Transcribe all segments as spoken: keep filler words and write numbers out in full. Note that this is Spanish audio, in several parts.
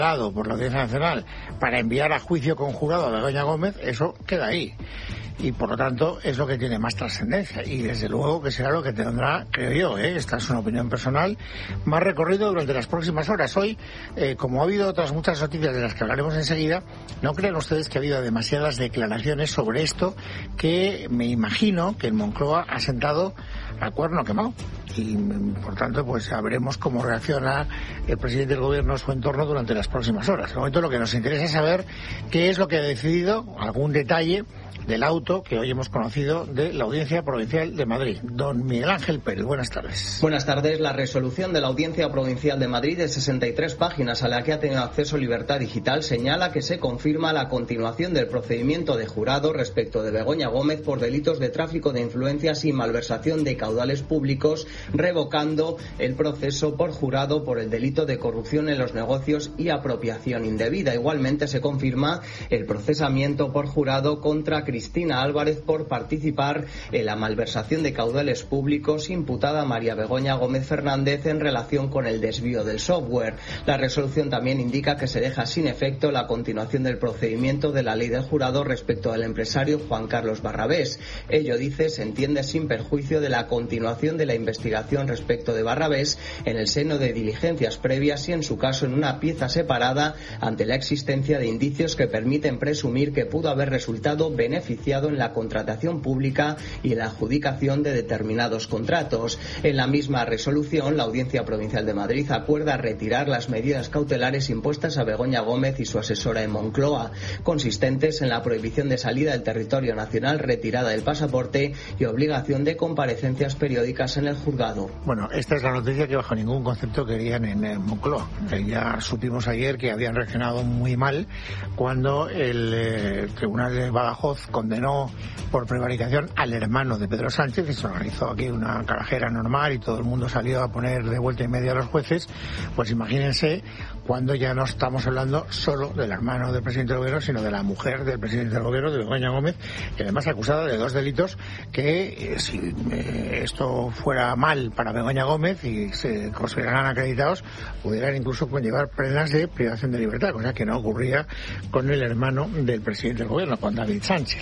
dado por la Audiencia Nacional para enviar a juicio conjurado a Begoña Gómez, eso queda ahí. Y por lo tanto es lo que tiene más trascendencia y desde luego que será lo que tendrá, creo yo, ¿eh? esta es una opinión personal, más recorrido durante las próximas horas. Hoy, eh, como ha habido otras muchas noticias de las que hablaremos enseguida, no crean ustedes que ha habido demasiadas declaraciones sobre esto que me imagino que en Moncloa ha sentado a cuerno quemado y por tanto pues sabremos cómo reacciona el presidente del gobierno o su entorno durante las próximas horas. De momento lo que nos interesa es saber qué es lo que ha decidido, algún detalle del auto que hoy hemos conocido de la Audiencia Provincial de Madrid. Don Miguel Ángel Pérez, buenas tardes. Buenas tardes. La resolución de la Audiencia Provincial de Madrid de sesenta y tres páginas a la que ha tenido acceso Libertad Digital señala que se confirma la continuación del procedimiento de jurado respecto de Begoña Gómez por delitos de tráfico de influencias y malversación de caudales públicos, revocando el proceso por jurado por el delito de corrupción en los negocios y apropiación indebida. Igualmente se confirma el procesamiento por jurado contra Cristina Álvarez por participar en la malversación de caudales públicos imputada a María Begoña Gómez Fernández en relación con el desvío del software. La resolución también indica que se deja sin efecto la continuación del procedimiento de la ley del jurado respecto al empresario Juan Carlos Barrabés. Ello, dice, se entiende sin perjuicio de la continuación de la investigación respecto de Barrabés en el seno de diligencias previas y, en su caso, en una pieza separada ante la existencia de indicios que permiten presumir que pudo haber resultado beneficiado beneficiado en la contratación pública y en la adjudicación de determinados contratos. En la misma resolución, la Audiencia Provincial de Madrid acuerda retirar las medidas cautelares impuestas a Begoña Gómez y su asesora en Moncloa, consistentes en la prohibición de salida del territorio nacional, retirada del pasaporte y obligación de comparecencias periódicas en el juzgado. Bueno, esta es la noticia que bajo ningún concepto querían en, en Moncloa. Eh, ya supimos ayer que habían reaccionado muy mal cuando el eh, Tribunal de Badajoz condenó por prevaricación al hermano de Pedro Sánchez y se organizó aquí una carajera normal y todo el mundo salió a poner de vuelta y media a los jueces. Pues imagínense cuando ya no estamos hablando solo del hermano del presidente del gobierno, sino de la mujer del presidente del gobierno, de Begoña Gómez, que además acusada de dos delitos que, eh, si eh, esto fuera mal para Begoña Gómez y se consideraran acreditados, pudieran incluso conllevar penas de privación de libertad, cosa que no ocurría con el hermano del presidente del gobierno, con David Sánchez.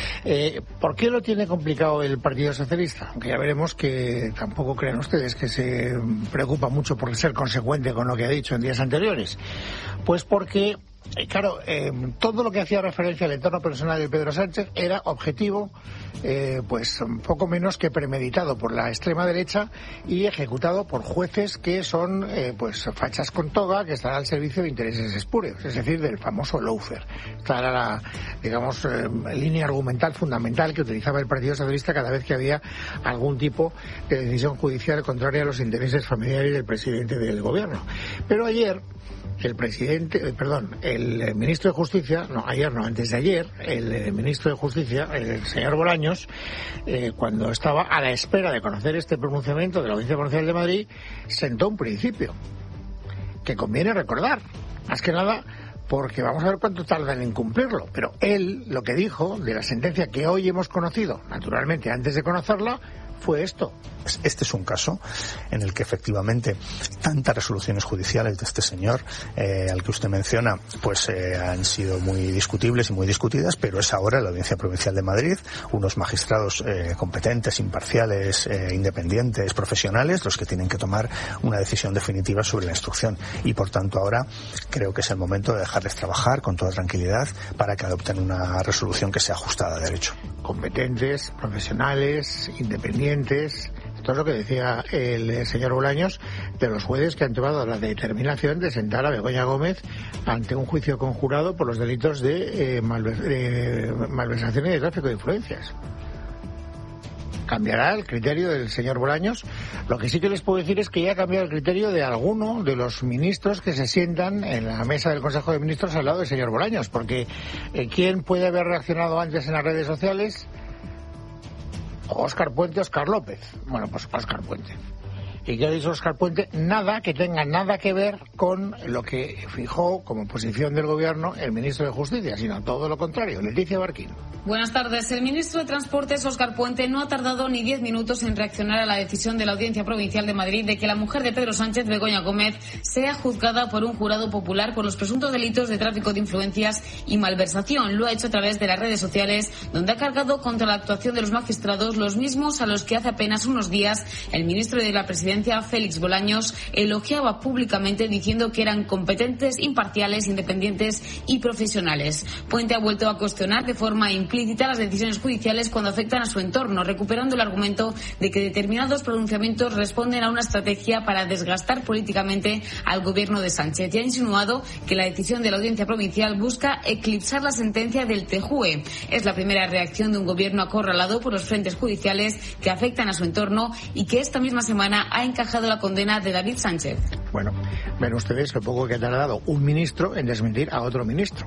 Eh, ¿Por qué lo tiene complicado el Partido Socialista? Aunque ya veremos que tampoco crean ustedes que se preocupa mucho por ser consecuente con lo que ha dicho en días anteriores. Pues porque, claro, eh, todo lo que hacía referencia al entorno personal de Pedro Sánchez era objetivo, eh, pues poco menos que premeditado por la extrema derecha y ejecutado por jueces que son eh, pues fachas con toga, que están al servicio de intereses espurios, es decir, del famoso lawfare. Esta era la, digamos, eh, línea argumental fundamental que utilizaba el Partido Socialista cada vez que había algún tipo de decisión judicial contraria a los intereses familiares del presidente del gobierno. Pero ayer el presidente, eh, perdón, el ministro de Justicia, no, ayer no, antes de ayer, el, el ministro de Justicia, el señor Bolaños, eh, cuando estaba a la espera de conocer este pronunciamiento de la Audiencia Provincial de Madrid, sentó un principio que conviene recordar, más que nada porque vamos a ver cuánto tardan en cumplirlo, pero él lo que dijo de la sentencia que hoy hemos conocido, naturalmente antes de conocerla, fue esto. Este es un caso en el que efectivamente tantas resoluciones judiciales de este señor eh, al que usted menciona pues eh, han sido muy discutibles y muy discutidas, pero es ahora la Audiencia Provincial de Madrid, unos magistrados eh, competentes, imparciales, eh, independientes, profesionales, los que tienen que tomar una decisión definitiva sobre la instrucción, y por tanto ahora creo que es el momento de dejarles trabajar con toda tranquilidad para que adopten una resolución que sea ajustada a derecho. Competentes, profesionales, independientes. Esto es lo que decía el señor Bolaños de los jueces que han tomado la determinación de sentar a Begoña Gómez ante un juicio conjurado por los delitos de eh, malvers- eh, malversación y de tráfico de influencias. Cambiará el criterio del señor Bolaños. Lo que sí que les puedo decir es que ya ha cambiado el criterio de alguno de los ministros que se sientan en la mesa del Consejo de Ministros al lado del señor Bolaños, porque eh, ¿quién puede haber reaccionado antes en las redes sociales? Óscar Puente, Óscar López. Bueno, pues Óscar Puente. ¿Y qué ha dicho Óscar Puente? Nada que tenga nada que ver con lo que fijó como posición del Gobierno el ministro de Justicia, sino todo lo contrario. Leticia Barquín. Buenas tardes. El ministro de Transportes, Óscar Puente, no ha tardado ni diez minutos en reaccionar a la decisión de la Audiencia Provincial de Madrid de que la mujer de Pedro Sánchez, Begoña Gómez, sea juzgada por un jurado popular por los presuntos delitos de tráfico de influencias y malversación. Lo ha hecho a través de las redes sociales, donde ha cargado contra la actuación de los magistrados, los mismos a los que hace apenas unos días el ministro de la Presidencia, Félix Bolaños, elogiaba públicamente diciendo que eran competentes, imparciales, independientes y profesionales. Puente ha vuelto a cuestionar de forma implícita las decisiones judiciales cuando afectan a su entorno, recuperando el argumento de que determinados pronunciamientos responden a una estrategia para desgastar políticamente al gobierno de Sánchez, y ha insinuado que la decisión de la Audiencia Provincial busca eclipsar la sentencia del T J U E. Es la primera reacción de un gobierno acorralado por los frentes judiciales que afectan a su entorno y que esta misma semana ha encajado la condena de David Sánchez. Bueno, ven ustedes lo poco que ha tardado un ministro en desmentir a otro ministro.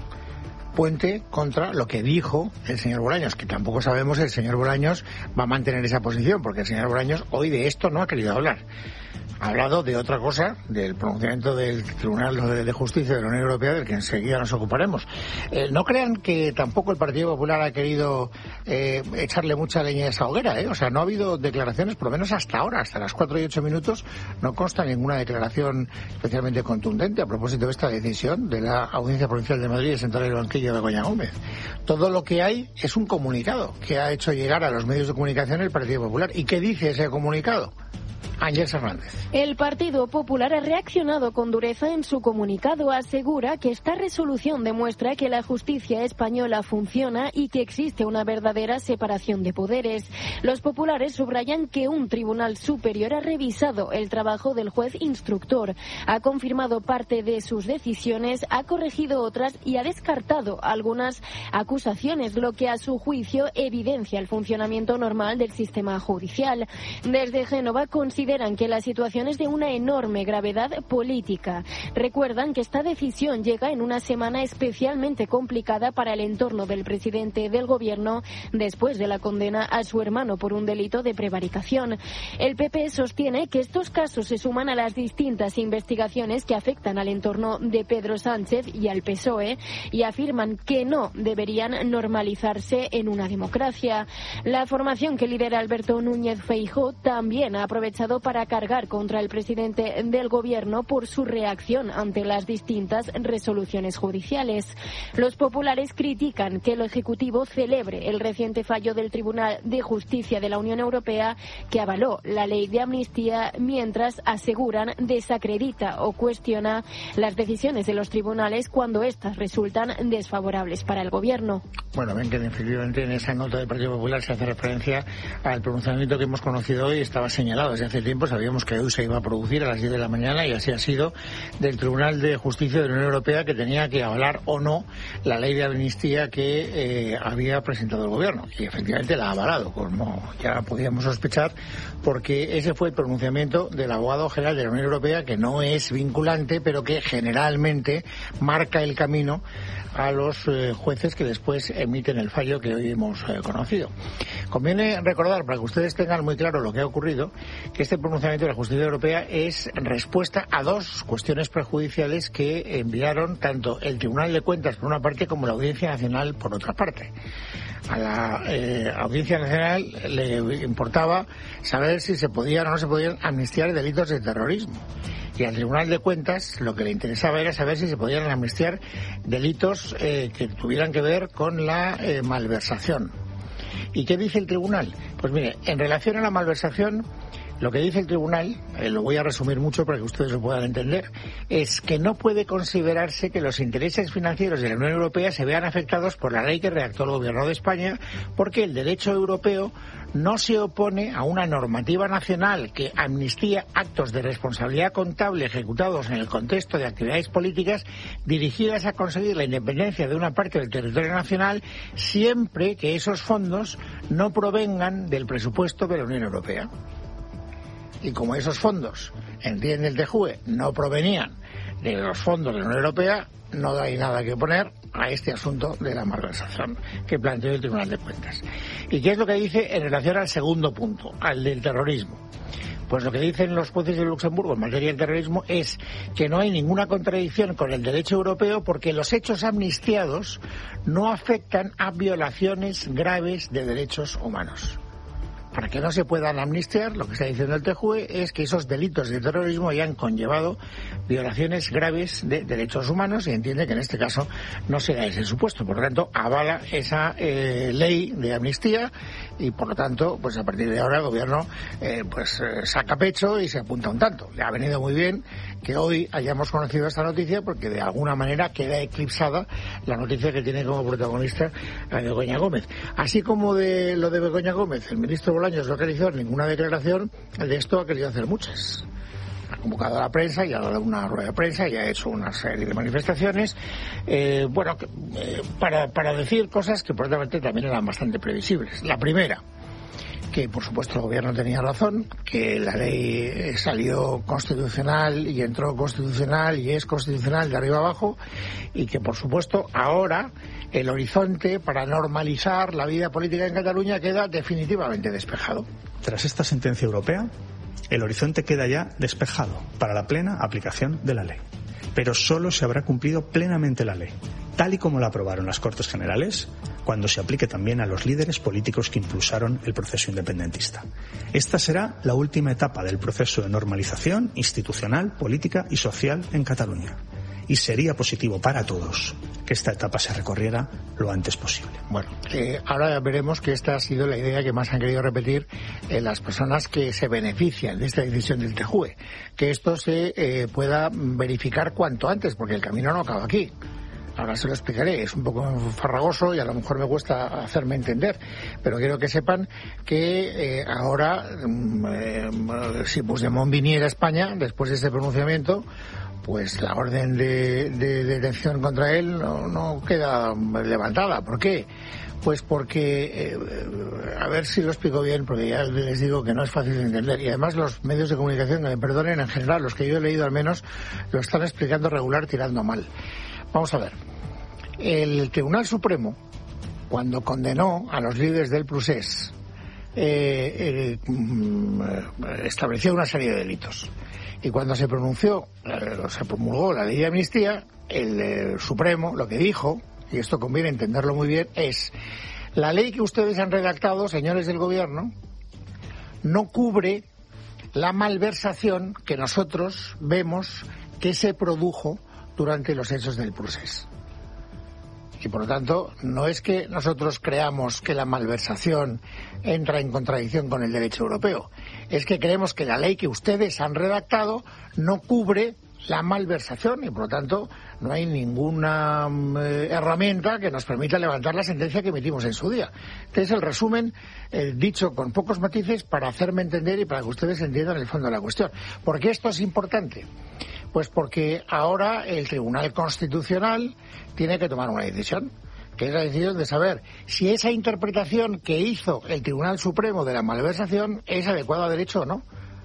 Puente contra lo que dijo el señor Bolaños, que tampoco sabemos si el señor Bolaños va a mantener esa posición, porque el señor Bolaños hoy de esto no ha querido hablar. Ha hablado de otra cosa, del pronunciamiento del Tribunal de Justicia de la Unión Europea, del que enseguida nos ocuparemos. Eh, no crean que tampoco el Partido Popular ha querido eh, echarle mucha leña a esa hoguera, ¿eh? O sea, no ha habido declaraciones, por lo menos hasta ahora, hasta las cuatro y ocho minutos, no consta ninguna declaración especialmente contundente a propósito de esta decisión de la Audiencia Provincial de Madrid de sentar el banquillo de Begoña Gómez. Todo lo que hay es un comunicado que ha hecho llegar a los medios de comunicación el Partido Popular. ¿Y qué dice ese comunicado? Ángeles Hernández. El Partido Popular ha reaccionado con dureza en su comunicado. Asegura que esta resolución demuestra que la justicia española funciona y que existe una verdadera separación de poderes. Los populares subrayan que un tribunal superior ha revisado el trabajo del juez instructor, ha confirmado parte de sus decisiones, ha corregido otras y ha descartado algunas acusaciones, lo que a su juicio evidencia el funcionamiento normal del sistema judicial. Desde Génova consideran que la situación es de una enorme gravedad política. Recuerdan que esta decisión llega en una semana especialmente complicada para el entorno del presidente del gobierno después de la condena a su hermano por un delito de prevaricación. El P P sostiene que estos casos se suman a las distintas investigaciones que afectan al entorno de Pedro Sánchez y al P S O E y afirman que no deberían normalizarse en una democracia. La formación que lidera Alberto Núñez Feijóo también ha aprovechado para cargar contra el presidente del gobierno por su reacción ante las distintas resoluciones judiciales. Los populares critican que el Ejecutivo celebre el reciente fallo del Tribunal de Justicia de la Unión Europea que avaló la ley de amnistía, mientras aseguran desacredita o cuestiona las decisiones de los tribunales cuando éstas resultan desfavorables para el gobierno. Bueno, ven que efectivamente en esa nota del Partido Popular se hace referencia al pronunciamiento que hemos conocido hoy, estaba señalado desde hace tiempo, sabíamos que hoy se iba a producir a las diez de la mañana y así ha sido, del Tribunal de Justicia de la Unión Europea, que tenía que avalar o no la ley de amnistía que eh, había presentado el gobierno, y efectivamente la ha avalado, como ya podíamos sospechar, porque ese fue el pronunciamiento del abogado general de la Unión Europea, que no es vinculante, pero que generalmente marca el camino a los eh, jueces que después emiten el fallo que hoy hemos eh, conocido. Conviene recordar, para que ustedes tengan muy claro lo que ha ocurrido, que este pronunciamiento de la Justicia Europea es respuesta a dos cuestiones prejudiciales que enviaron tanto el Tribunal de Cuentas por una parte como la Audiencia Nacional por otra parte. A la eh, Audiencia Nacional le importaba saber si se podían o no se podían amnistiar delitos de terrorismo. Y al Tribunal de Cuentas lo que le interesaba era saber si se podían amnistiar delitos eh, que tuvieran que ver con la eh, malversación. ¿Y qué dice el Tribunal? Pues mire, en relación a la malversación, lo que dice el Tribunal, eh, lo voy a resumir mucho para que ustedes lo puedan entender, es que no puede considerarse que los intereses financieros de la Unión Europea se vean afectados por la ley que redactó el Gobierno de España, porque el derecho europeo no se opone a una normativa nacional que amnistía actos de responsabilidad contable ejecutados en el contexto de actividades políticas dirigidas a conseguir la independencia de una parte del territorio nacional, siempre que esos fondos no provengan del presupuesto de la Unión Europea. Y como esos fondos, entiende el T J U E, no provenían de los fondos de la Unión Europea, no hay nada que poner a este asunto de la malversación que planteó el Tribunal de Cuentas. ¿Y qué es lo que dice en relación al segundo punto, al del terrorismo? Pues lo que dicen los jueces de Luxemburgo en materia del terrorismo es que no hay ninguna contradicción con el derecho europeo porque los hechos amnistiados no afectan a violaciones graves de derechos humanos. Para que no se puedan amnistiar, lo que está diciendo el T J U E es que esos delitos de terrorismo hayan conllevado violaciones graves de derechos humanos y entiende que en este caso no se da ese supuesto. Por lo tanto, avala esa eh, ley de amnistía y, por lo tanto, pues a partir de ahora el gobierno eh, pues eh, saca pecho y se apunta un tanto. Le ha venido muy bien que hoy hayamos conocido esta noticia porque de alguna manera queda eclipsada la noticia que tiene como protagonista a Begoña Gómez. Así como de lo de Begoña Gómez, el ministro Bolaños no ha querido hacer ninguna declaración, de esto ha querido hacer muchas. Ha convocado a la prensa y ha dado una rueda de prensa y ha hecho una serie de manifestaciones, eh, bueno, eh, para, para decir cosas que probablemente también eran bastante previsibles. La primera, que por supuesto el gobierno tenía razón, que la ley salió constitucional y entró constitucional y es constitucional de arriba abajo y que por supuesto ahora el horizonte para normalizar la vida política en Cataluña queda definitivamente despejado. Tras esta sentencia europea, el horizonte queda ya despejado para la plena aplicación de la ley. Pero solo se habrá cumplido plenamente la ley, tal y como la aprobaron las Cortes Generales, cuando se aplique también a los líderes políticos que impulsaron el proceso independentista. Esta será la última etapa del proceso de normalización institucional, política y social en Cataluña. Y sería positivo para todos que esta etapa se recorriera lo antes posible. Bueno, eh, ahora veremos que esta ha sido la idea que más han querido repetir eh, las personas que se benefician de esta decisión del T J U E, que esto se eh, pueda verificar cuanto antes, porque el camino no acaba aquí. Ahora se lo explicaré, es un poco farragoso y a lo mejor me cuesta hacerme entender, pero quiero que sepan que eh, ahora, eh, si Puigdemont viniera a España después de este pronunciamiento, pues la orden de, de, de detención contra él no, no queda levantada. ¿Por qué? Pues porque, eh, a ver si lo explico bien, porque ya les digo que no es fácil de entender. Y además los medios de comunicación, que me perdonen, en general, los que yo he leído al menos, lo están explicando regular tirando mal. Vamos a ver. El Tribunal Supremo, cuando condenó a los líderes del Procés, eh, eh, estableció una serie de delitos. Y cuando se pronunció, eh, se promulgó la ley de amnistía, el eh, Supremo lo que dijo, y esto conviene entenderlo muy bien, es: la ley que ustedes han redactado, señores del gobierno, no cubre la malversación que nosotros vemos que se produjo durante los hechos del Procés. Y por lo tanto, no es que nosotros creamos que la malversación entra en contradicción con el derecho europeo, es que creemos que la ley que ustedes han redactado no cubre la malversación y por lo tanto no hay ninguna eh, herramienta que nos permita levantar la sentencia que emitimos en su día. Este es el resumen eh, dicho con pocos matices para hacerme entender y para que ustedes entiendan el fondo de la cuestión. ¿Por qué esto es importante? Pues porque ahora el Tribunal Constitucional tiene que tomar una decisión, que es la decisión de saber si esa interpretación que hizo el Tribunal Supremo de la malversación es adecuada a derecho o no.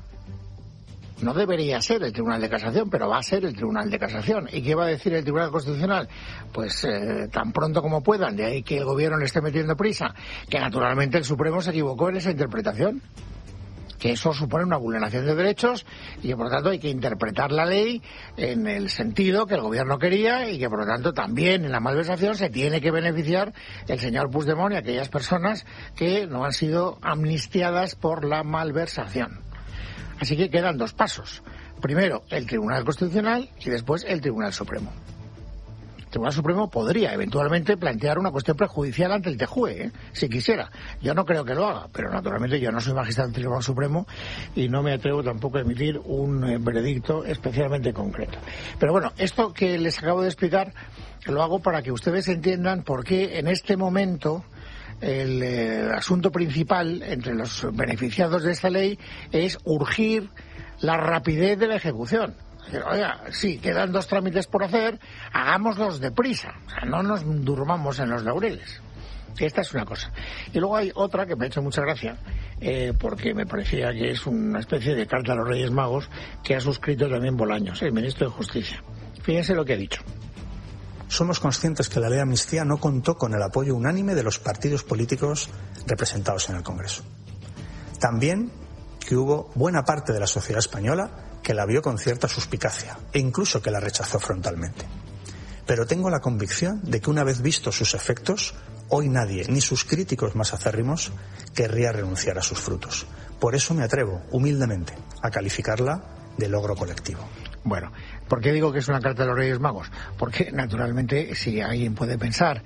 No debería ser el Tribunal de Casación, pero va a ser el Tribunal de Casación. ¿Y qué va a decir el Tribunal Constitucional? Pues eh, tan pronto como puedan, de ahí que el Gobierno le esté metiendo prisa, que naturalmente el Supremo se equivocó en esa interpretación, que eso supone una vulneración de derechos y que por lo tanto hay que interpretar la ley en el sentido que el gobierno quería y que por lo tanto también en la malversación se tiene que beneficiar el señor Puigdemont y aquellas personas que no han sido amnistiadas por la malversación. Así que quedan dos pasos. Primero el Tribunal Constitucional y después el Tribunal Supremo. El Tribunal Supremo podría eventualmente plantear una cuestión prejudicial ante el T J U E, ¿eh? Si quisiera. Yo no creo que lo haga, pero naturalmente yo no soy magistrado del Tribunal Supremo y no me atrevo tampoco a emitir un eh, veredicto especialmente concreto. Pero bueno, esto que les acabo de explicar lo hago para que ustedes entiendan por qué en este momento el eh, asunto principal entre los beneficiados de esta ley es urgir la rapidez de la ejecución. Oiga, sí, quedan dos trámites por hacer, hagámoslos deprisa, o sea, no nos durmamos en los laureles. Esta es una cosa. Y luego hay otra que me ha hecho mucha gracia, eh, porque me parecía que es una especie de carta a los Reyes Magos que ha suscrito también Bolaños, el ministro de Justicia. Fíjense lo que ha dicho. Somos conscientes que la ley de amnistía no contó con el apoyo unánime de los partidos políticos representados en el Congreso. También que hubo buena parte de la sociedad española que la vio con cierta suspicacia e incluso que la rechazó frontalmente. Pero tengo la convicción de que una vez vistos sus efectos, hoy nadie, ni sus críticos más acérrimos, querría renunciar a sus frutos. Por eso me atrevo, humildemente, a calificarla de logro colectivo. Bueno, ¿por qué digo que es una carta de los Reyes Magos? Porque, naturalmente, si alguien puede pensar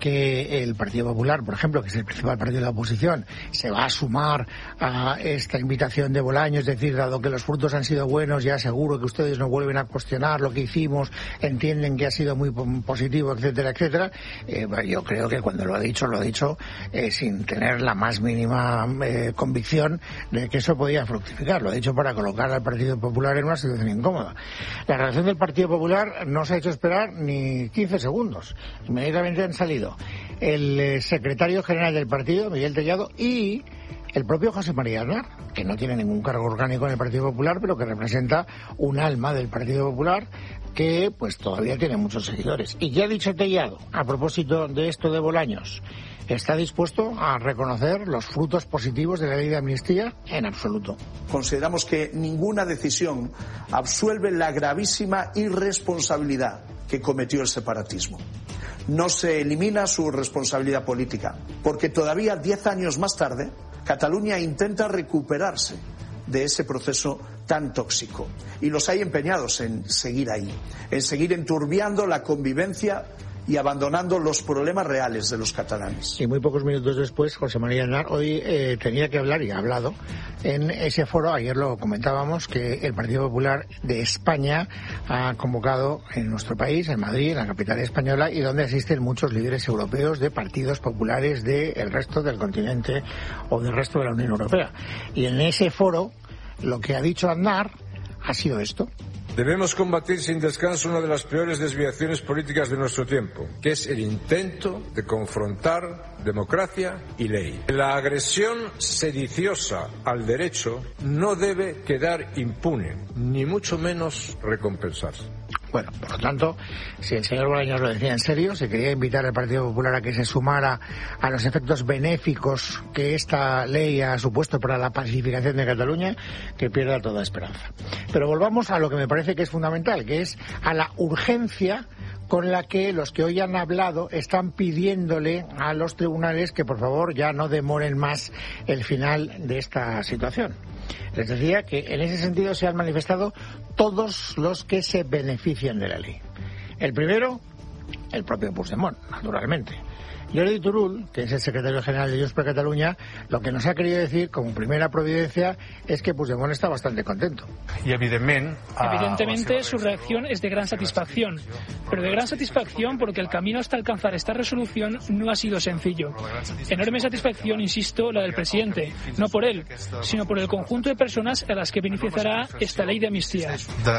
que el Partido Popular, por ejemplo, que es el principal partido de la oposición, se va a sumar a esta invitación de Bolaños, es decir, dado que los frutos han sido buenos, ya seguro que ustedes no vuelven a cuestionar lo que hicimos, entienden que ha sido muy positivo, etcétera, etcétera, eh, yo creo que cuando lo ha dicho, lo ha dicho eh, sin tener la más mínima eh, convicción de que eso podía fructificar. Lo ha dicho para colocar al Partido Popular en una situación incómoda. La reacción del Partido Popular no se ha hecho esperar ni quince segundos. Inmediatamente han salido el eh, secretario general del partido, Miguel Tellado, y el propio José María Aznar, que no tiene ningún cargo orgánico en el Partido Popular, pero que representa un alma del Partido Popular que pues todavía tiene muchos seguidores. Y ya ha dicho Tellado, a propósito de esto de Bolaños, ¿está dispuesto a reconocer los frutos positivos de la ley de amnistía? En absoluto. Consideramos que ninguna decisión absuelve la gravísima irresponsabilidad que cometió el separatismo. No se elimina su responsabilidad política, porque todavía diez años más tarde, Cataluña intenta recuperarse de ese proceso tan tóxico. Y los hay empeñados en seguir ahí, en seguir enturbiando la convivencia y abandonando los problemas reales de los catalanes. Y muy pocos minutos después, José María Aznar hoy eh, tenía que hablar, y ha hablado, en ese foro. Ayer lo comentábamos, que el Partido Popular de España ha convocado en nuestro país, en Madrid, en la capital española, y donde asisten muchos líderes europeos de partidos populares del resto del continente o del resto de la Unión Europea. Y en ese foro, lo que ha dicho Aznar ha sido esto. Debemos combatir sin descanso una de las peores desviaciones políticas de nuestro tiempo, que es el intento de confrontar democracia y ley. La agresión sediciosa al derecho no debe quedar impune, ni mucho menos recompensarse. Bueno, por lo tanto, si el señor Bolaños lo decía en serio, si quería invitar al Partido Popular a que se sumara a los efectos benéficos que esta ley ha supuesto para la pacificación de Cataluña, que pierda toda esperanza. Pero volvamos a lo que me parece que es fundamental, que es a la urgencia con la que los que hoy han hablado están pidiéndole a los tribunales que por favor ya no demoren más el final de esta situación. Les decía que en ese sentido se han manifestado todos los que se benefician de la ley. El primero, el propio Puigdemont, naturalmente. Jordi Turull, que es el secretario general de Junts per Catalunya, lo que nos ha querido decir como primera providencia es que Puigdemont está bastante contento. Y evidentemente, evidentemente su reacción es de gran satisfacción, pero de gran satisfacción porque el camino hasta alcanzar esta resolución no ha sido sencillo. Enorme satisfacción, insisto, la del presidente, no por él, sino por el conjunto de personas a las que beneficiará esta ley de amnistía.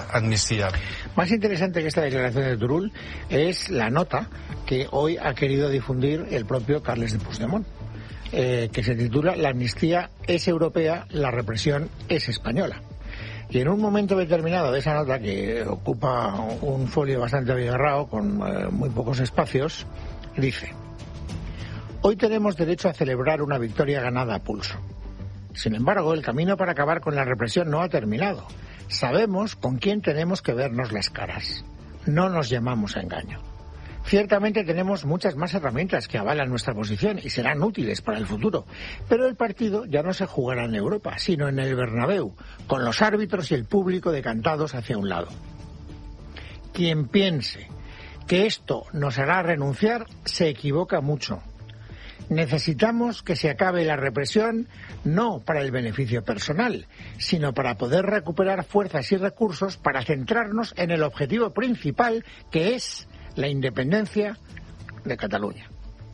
Más interesante que esta declaración de Turull es la nota que hoy ha querido difundir el propio Carles de Puigdemont, eh, que se titula "La amnistía es europea, la represión es española". Y en un momento determinado de esa nota, que ocupa un folio bastante abigarrado, con eh, muy pocos espacios, dice: "Hoy tenemos derecho a celebrar una victoria ganada a pulso. Sin embargo, el camino para acabar con la represión no ha terminado. Sabemos con quién tenemos que vernos las caras. No nos llamamos a engaño. Ciertamente tenemos muchas más herramientas que avalan nuestra posición y serán útiles para el futuro, pero el partido ya no se jugará en Europa, sino en el Bernabéu, con los árbitros y el público decantados hacia un lado. Quien piense que esto nos hará renunciar se equivoca mucho. Necesitamos que se acabe la represión no para el beneficio personal, sino para poder recuperar fuerzas y recursos para centrarnos en el objetivo principal, que es la independencia de Cataluña".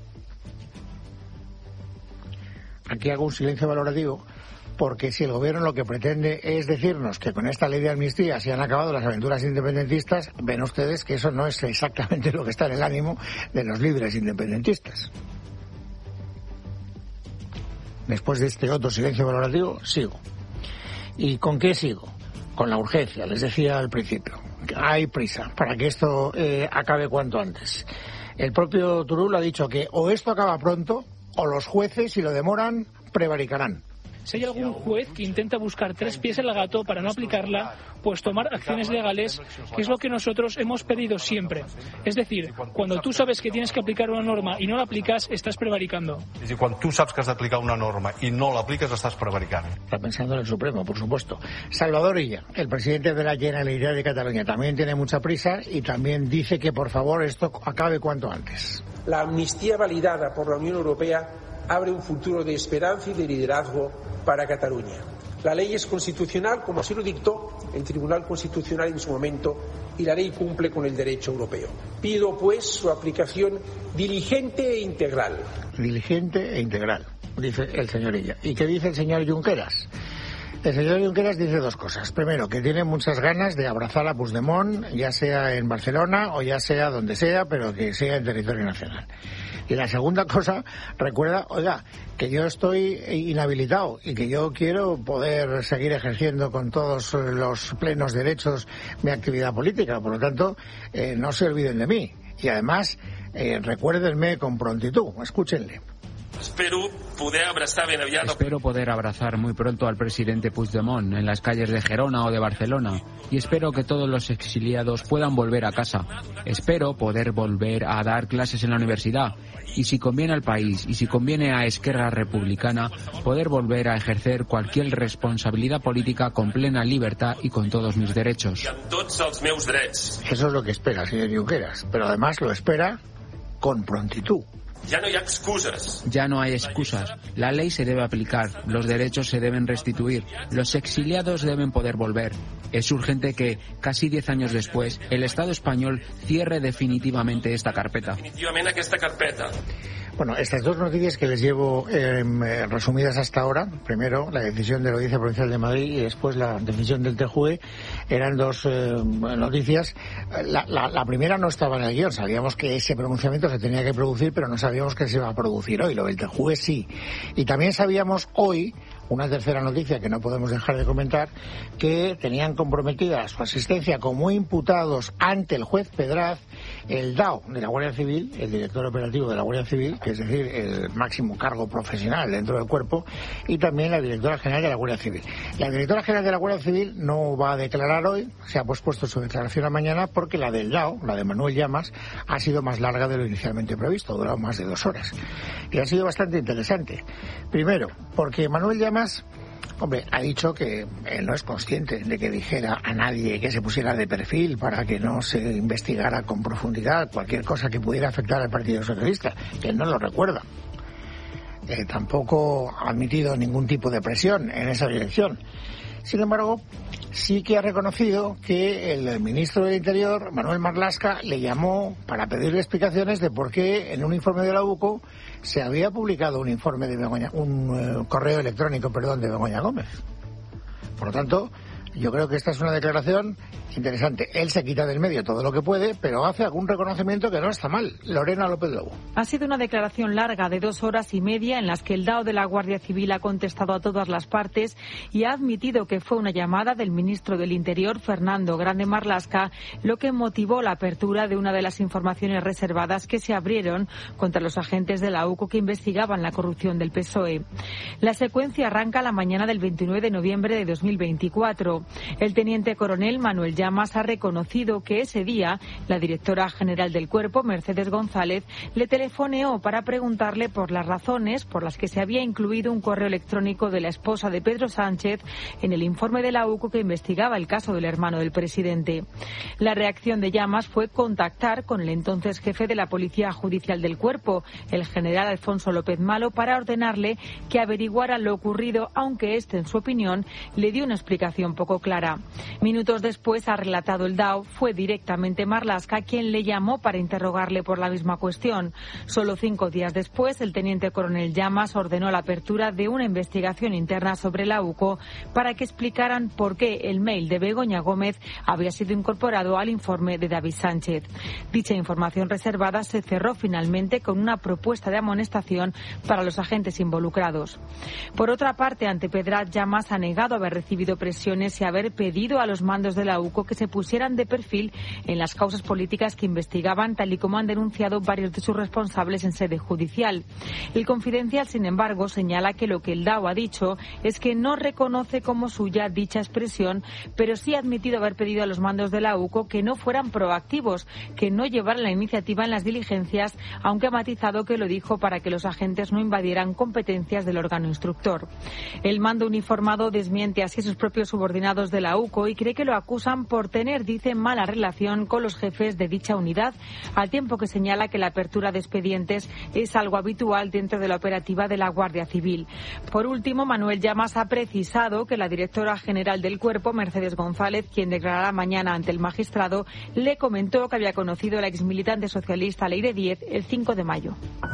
Aquí hago un silencio valorativo, porque si el gobierno lo que pretende es decirnos que con esta ley de amnistía se han acabado las aventuras independentistas, ven ustedes que eso no es exactamente lo que está en el ánimo de los líderes independentistas. Después de este otro silencio valorativo, sigo. ¿Y con qué sigo? Con la urgencia, les decía al principio. Hay prisa para que esto eh, acabe cuanto antes. El propio Turull ha dicho que o esto acaba pronto o los jueces, si lo demoran, prevaricarán. Si hay algún juez que intenta buscar tres pies al gato para no aplicarla, pues tomar acciones legales, que es lo que nosotros hemos pedido siempre. Es decir, cuando tú sabes que tienes que aplicar una norma y no la aplicas, estás prevaricando. Es decir, cuando tú sabes que has de aplicar una norma y no la aplicas, estás prevaricando. Está pensando en el Supremo, por supuesto. Salvador Illa, el presidente de la Generalitat de Cataluña, también tiene mucha prisa y también dice que por favor esto acabe cuanto antes. La amnistía validada por la Unión Europea abre un futuro de esperanza y de liderazgo para Cataluña. La ley es constitucional, como así lo dictó el Tribunal Constitucional en su momento, y la ley cumple con el derecho europeo. Pido, pues, su aplicación diligente e integral. Diligente e integral, dice el señor Illa. ¿Y qué dice el señor Junqueras? El señor Junqueras dice dos cosas. Primero, que tiene muchas ganas de abrazar a Puigdemont, ya sea en Barcelona o ya sea donde sea, pero que sea en territorio nacional. Y la segunda cosa, recuerda, oiga, que yo estoy inhabilitado y que yo quiero poder seguir ejerciendo con todos los plenos derechos mi actividad política. Por lo tanto, eh, no se olviden de mí. Y además, eh, recuérdenme con prontitud. Escúchenle. Espero poder abrazar ben aviat... Espero poder abrazar muy pronto al presidente Puigdemont en las calles de Gerona o de Barcelona y espero que todos los exiliados puedan volver a casa. Espero poder volver a dar clases en la universidad y, si conviene al país y si conviene a Esquerra Republicana, poder volver a ejercer cualquier responsabilidad política con plena libertad y con todos mis derechos. I amb tots els meus drets. Eso es lo que espera el señor Junqueras, pero además lo espera con prontitud. Ya no hay excusas. Ya no hay excusas. La ley se debe aplicar, los derechos se deben restituir, los exiliados deben poder volver. Es urgente que, casi diez años después, el Estado español cierre definitivamente esta carpeta. Definitivamente esta carpeta. Bueno, estas dos noticias que les llevo eh, resumidas hasta ahora, primero la decisión de la Audiencia Provincial de Madrid y después la decisión del T J U E, eran dos eh, noticias. La, la, la primera no estaba en el guión, sabíamos que ese pronunciamiento se tenía que producir, pero no sabíamos que se iba a producir hoy. Lo del T J U E sí. Y también sabíamos hoy, una tercera noticia que no podemos dejar de comentar, que tenían comprometida su asistencia como imputados ante el juez Pedraz, el D A O de la Guardia Civil, el director operativo de la Guardia Civil, que es decir, el máximo cargo profesional dentro del cuerpo, y también la directora general de la Guardia Civil. La directora general de la Guardia Civil no va a declarar hoy, se ha pospuesto su declaración a mañana, porque la del D A O, la de Manuel Llamas, ha sido más larga de lo inicialmente previsto, ha durado más de dos horas. Y ha sido bastante interesante. Primero, porque Manuel Llamas Hombre, ha dicho que él no es consciente de que dijera a nadie que se pusiera de perfil para que no se investigara con profundidad cualquier cosa que pudiera afectar al Partido Socialista, que él no lo recuerda. Eh, tampoco ha admitido ningún tipo de presión en esa dirección. Sin embargo, sí que ha reconocido que el ministro del Interior, Manuel Marlaska, le llamó para pedirle explicaciones de por qué en un informe de la U C O se había publicado un informe de Begoña, un uh, correo electrónico, perdón, de Begoña Gómez. Por lo tanto, yo creo que esta es una declaración interesante. Él se quita del medio todo lo que puede, pero hace algún reconocimiento que no está mal. Lorena López Lobo. Ha sido una declaración larga de dos horas y media en las que el D A O de la Guardia Civil ha contestado a todas las partes y ha admitido que fue una llamada del ministro del Interior, Fernando Grande Marlaska, lo que motivó la apertura de una de las informaciones reservadas que se abrieron contra los agentes de la U C O que investigaban la corrupción del P S O E. La secuencia arranca la mañana del veintinueve de noviembre de dos mil veinticuatro. El teniente coronel Manuel Llamas ha reconocido que ese día la directora general del cuerpo, Mercedes González, le telefoneó para preguntarle por las razones por las que se había incluido un correo electrónico de la esposa de Pedro Sánchez en el informe de la U C O que investigaba el caso del hermano del presidente. La reacción de Llamas fue contactar con el entonces jefe de la Policía Judicial del cuerpo, el general Alfonso López Malo, para ordenarle que averiguara lo ocurrido, aunque este, en su opinión, le dio una explicación poco clara. Minutos después, ha relatado el D A O, fue directamente Marlaska quien le llamó para interrogarle por la misma cuestión. Solo cinco días después, el teniente coronel Llamas ordenó la apertura de una investigación interna sobre la U C O para que explicaran por qué el mail de Begoña Gómez había sido incorporado al informe de David Sánchez. Dicha información reservada se cerró finalmente con una propuesta de amonestación para los agentes involucrados. Por otra parte, ante Pedraz, Llamas ha negado haber recibido presiones pese a haber pedido a los mandos de la U C O que se pusieran de perfil en las causas políticas que investigaban, tal y como han denunciado varios de sus responsables en sede judicial. El Confidencial, sin embargo, señala que lo que el D A O ha dicho es que no reconoce como suya dicha expresión, pero sí ha admitido haber pedido a los mandos de la U C O que no fueran proactivos, que no llevaran la iniciativa en las diligencias, aunque ha matizado que lo dijo para que los agentes no invadieran competencias del órgano instructor. El mando uniformado desmiente así a sus propios subordinados de la U C O y cree que lo acusan por tener, dice, mala relación con los jefes de dicha unidad, al tiempo que señala que la apertura de expedientes es algo habitual dentro de la operativa de la Guardia Civil. Por último, Manuel Llamas ha precisado que la directora general del Cuerpo, Mercedes González, quien declarará mañana ante el magistrado, le comentó que había conocido a la exmilitante socialista Leire Díez el cinco de mayo.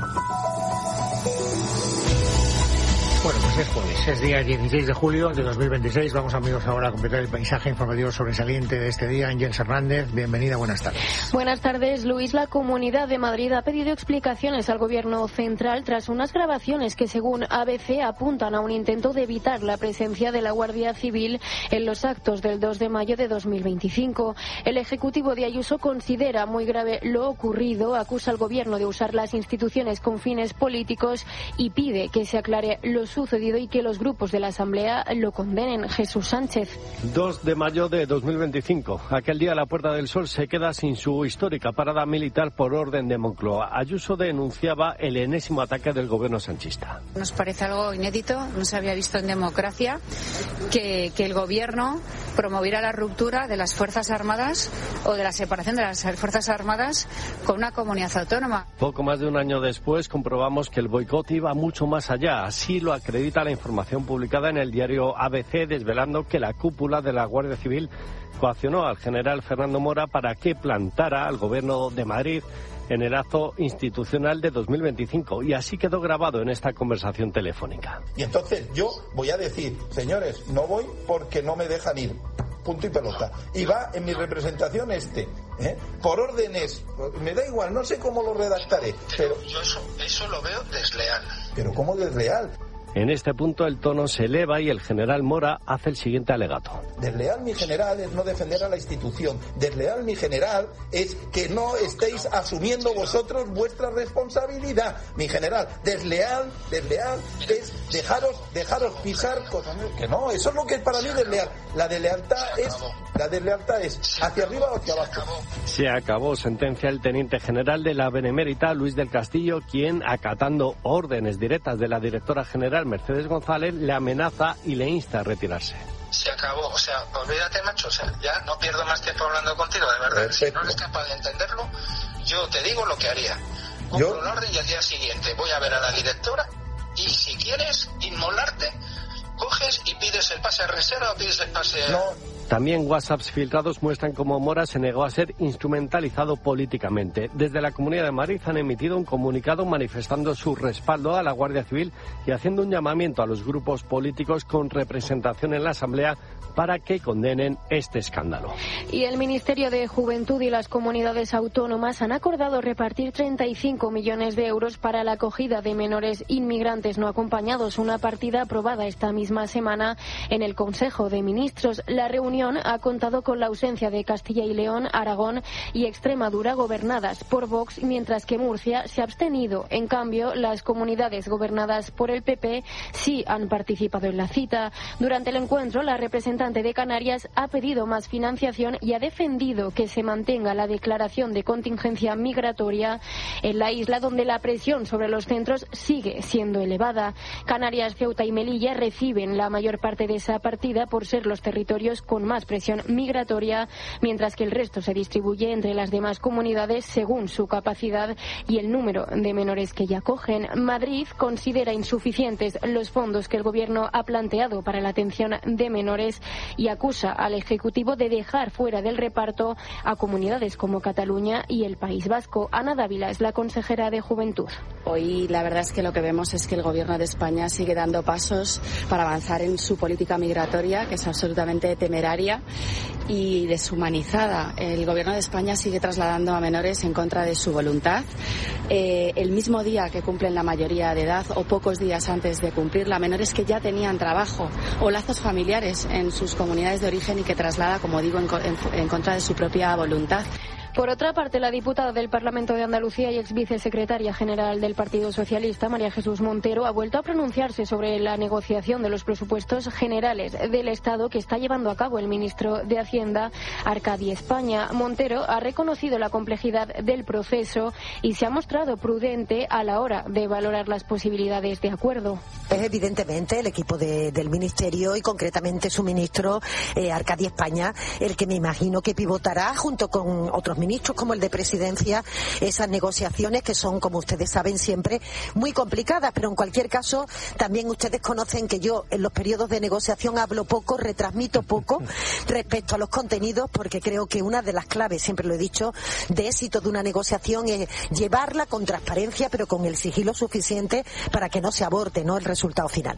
Bueno, pues es jueves, es día dieciséis de julio de dos mil veintiséis. Vamos, amigos, ahora a completar el paisaje informativo sobresaliente de este día. Ángeles Hernández, bienvenida, buenas tardes. Buenas tardes, Luis. La Comunidad de Madrid ha pedido explicaciones al Gobierno central tras unas grabaciones que, según A B C, apuntan a un intento de evitar la presencia de la Guardia Civil en los actos del dos de mayo de dos mil veinticinco. El Ejecutivo de Ayuso considera muy grave lo ocurrido, acusa al Gobierno de usar las instituciones con fines políticos y pide que se aclare los sucedido y que los grupos de la Asamblea lo condenen. Jesús Sánchez. dos de mayo de dos mil veinticinco. Aquel día la Puerta del Sol se queda sin su histórica parada militar por orden de Moncloa. Ayuso denunciaba el enésimo ataque del gobierno sanchista. Nos parece algo inédito, no se había visto en democracia que, que el gobierno promoviera la ruptura de las Fuerzas Armadas o de la separación de las Fuerzas Armadas con una comunidad autónoma. Poco más de un año después comprobamos que el boicot iba mucho más allá. Así lo acredita la información publicada en el diario A B C, desvelando que la cúpula de la Guardia Civil coaccionó al general Fernando Mora para que plantara al gobierno de Madrid en el acto institucional de dos mil veinticinco, y así quedó grabado en esta conversación telefónica. Y entonces yo voy a decir, señores, no voy porque no me dejan ir, punto y pelota, y va en mi representación este, ¿eh? por órdenes, me da igual, no sé cómo lo redactaré, pero, pero yo eso, eso lo veo desleal. ¿Pero cómo desleal? En este punto el tono se eleva y el general Mora hace el siguiente alegato. Desleal, mi general, es no defender a la institución. Desleal, mi general, es que no estéis asumiendo vosotros vuestra responsabilidad. Mi general, desleal, desleal, es dejaros, dejaros pisar cosas. Que no, eso es lo que es para mí desleal. La deslealtad es, la deslealtad es hacia arriba o hacia abajo. Se acabó, sentencia el teniente general de la Benemérita, Luis del Castillo, quien, acatando órdenes directas de la directora general Mercedes González, le amenaza y le insta a retirarse. Se acabó, o sea, olvídate, macho, o sea, ya no pierdo más tiempo hablando contigo, de verdad. Perfecto. Si no eres capaz de entenderlo, yo te digo lo que haría. Compro un orden y al día siguiente voy a ver a la directora y si quieres inmolarte, coges y pides el pase a reserva o pides el pase a... No. También WhatsApps filtrados muestran cómo Mora se negó a ser instrumentalizado políticamente. Desde la Comunidad de Madrid han emitido un comunicado manifestando su respaldo a la Guardia Civil y haciendo un llamamiento a los grupos políticos con representación en la Asamblea para que condenen este escándalo. Y el Ministerio de Juventud y las comunidades autónomas han acordado repartir treinta y cinco millones de euros para la acogida de menores inmigrantes no acompañados, una partida aprobada esta misma semana en el Consejo de Ministros. La reunión ha contado con la ausencia de Castilla y León, Aragón y Extremadura, gobernadas por Vox, mientras que Murcia se ha abstenido. En cambio, las comunidades gobernadas por el P P sí han participado en la cita. Durante el encuentro, la representante de Canarias ha pedido más financiación y ha defendido que se mantenga la declaración de contingencia migratoria en la isla, donde la presión sobre los centros sigue siendo elevada. Canarias, Ceuta y Melilla reciben la mayor parte de esa partida por ser los territorios con más presión migratoria, mientras que el resto se distribuye entre las demás comunidades según su capacidad y el número de menores que ya acogen. Madrid considera insuficientes los fondos que el Gobierno ha planteado para la atención de menores y acusa al Ejecutivo de dejar fuera del reparto a comunidades como Cataluña y el País Vasco. Ana Dávila es la consejera de Juventud. Hoy la verdad es que lo que vemos es que el Gobierno de España sigue dando pasos para avanzar en su política migratoria, que es absolutamente temeraria y deshumanizada. El Gobierno de España sigue trasladando a menores en contra de su voluntad. Eh, el mismo día que cumplen la mayoría de edad o pocos días antes de cumplirla, menores que ya tenían trabajo o lazos familiares en sus comunidades de origen y que traslada, como digo, en, en, en contra de su propia voluntad. Por otra parte, la diputada del Parlamento de Andalucía y ex vicesecretaria general del Partido Socialista, María Jesús Montero, ha vuelto a pronunciarse sobre la negociación de los presupuestos generales del Estado que está llevando a cabo el ministro de Hacienda, Arcadi España. Montero ha reconocido la complejidad del proceso y se ha mostrado prudente a la hora de valorar las posibilidades de acuerdo. Es evidentemente el equipo de, del Ministerio y concretamente su ministro, eh, Arcadi España, el que me imagino que pivotará junto con otros ministros como el de Presidencia esas negociaciones que son, como ustedes saben, siempre muy complicadas, pero en cualquier caso también ustedes conocen que yo en los periodos de negociación hablo poco, retransmito poco respecto a los contenidos, porque creo que una de las claves, siempre lo he dicho, de éxito de una negociación es llevarla con transparencia pero con el sigilo suficiente para que no se aborte, ¿no?, el resultado final.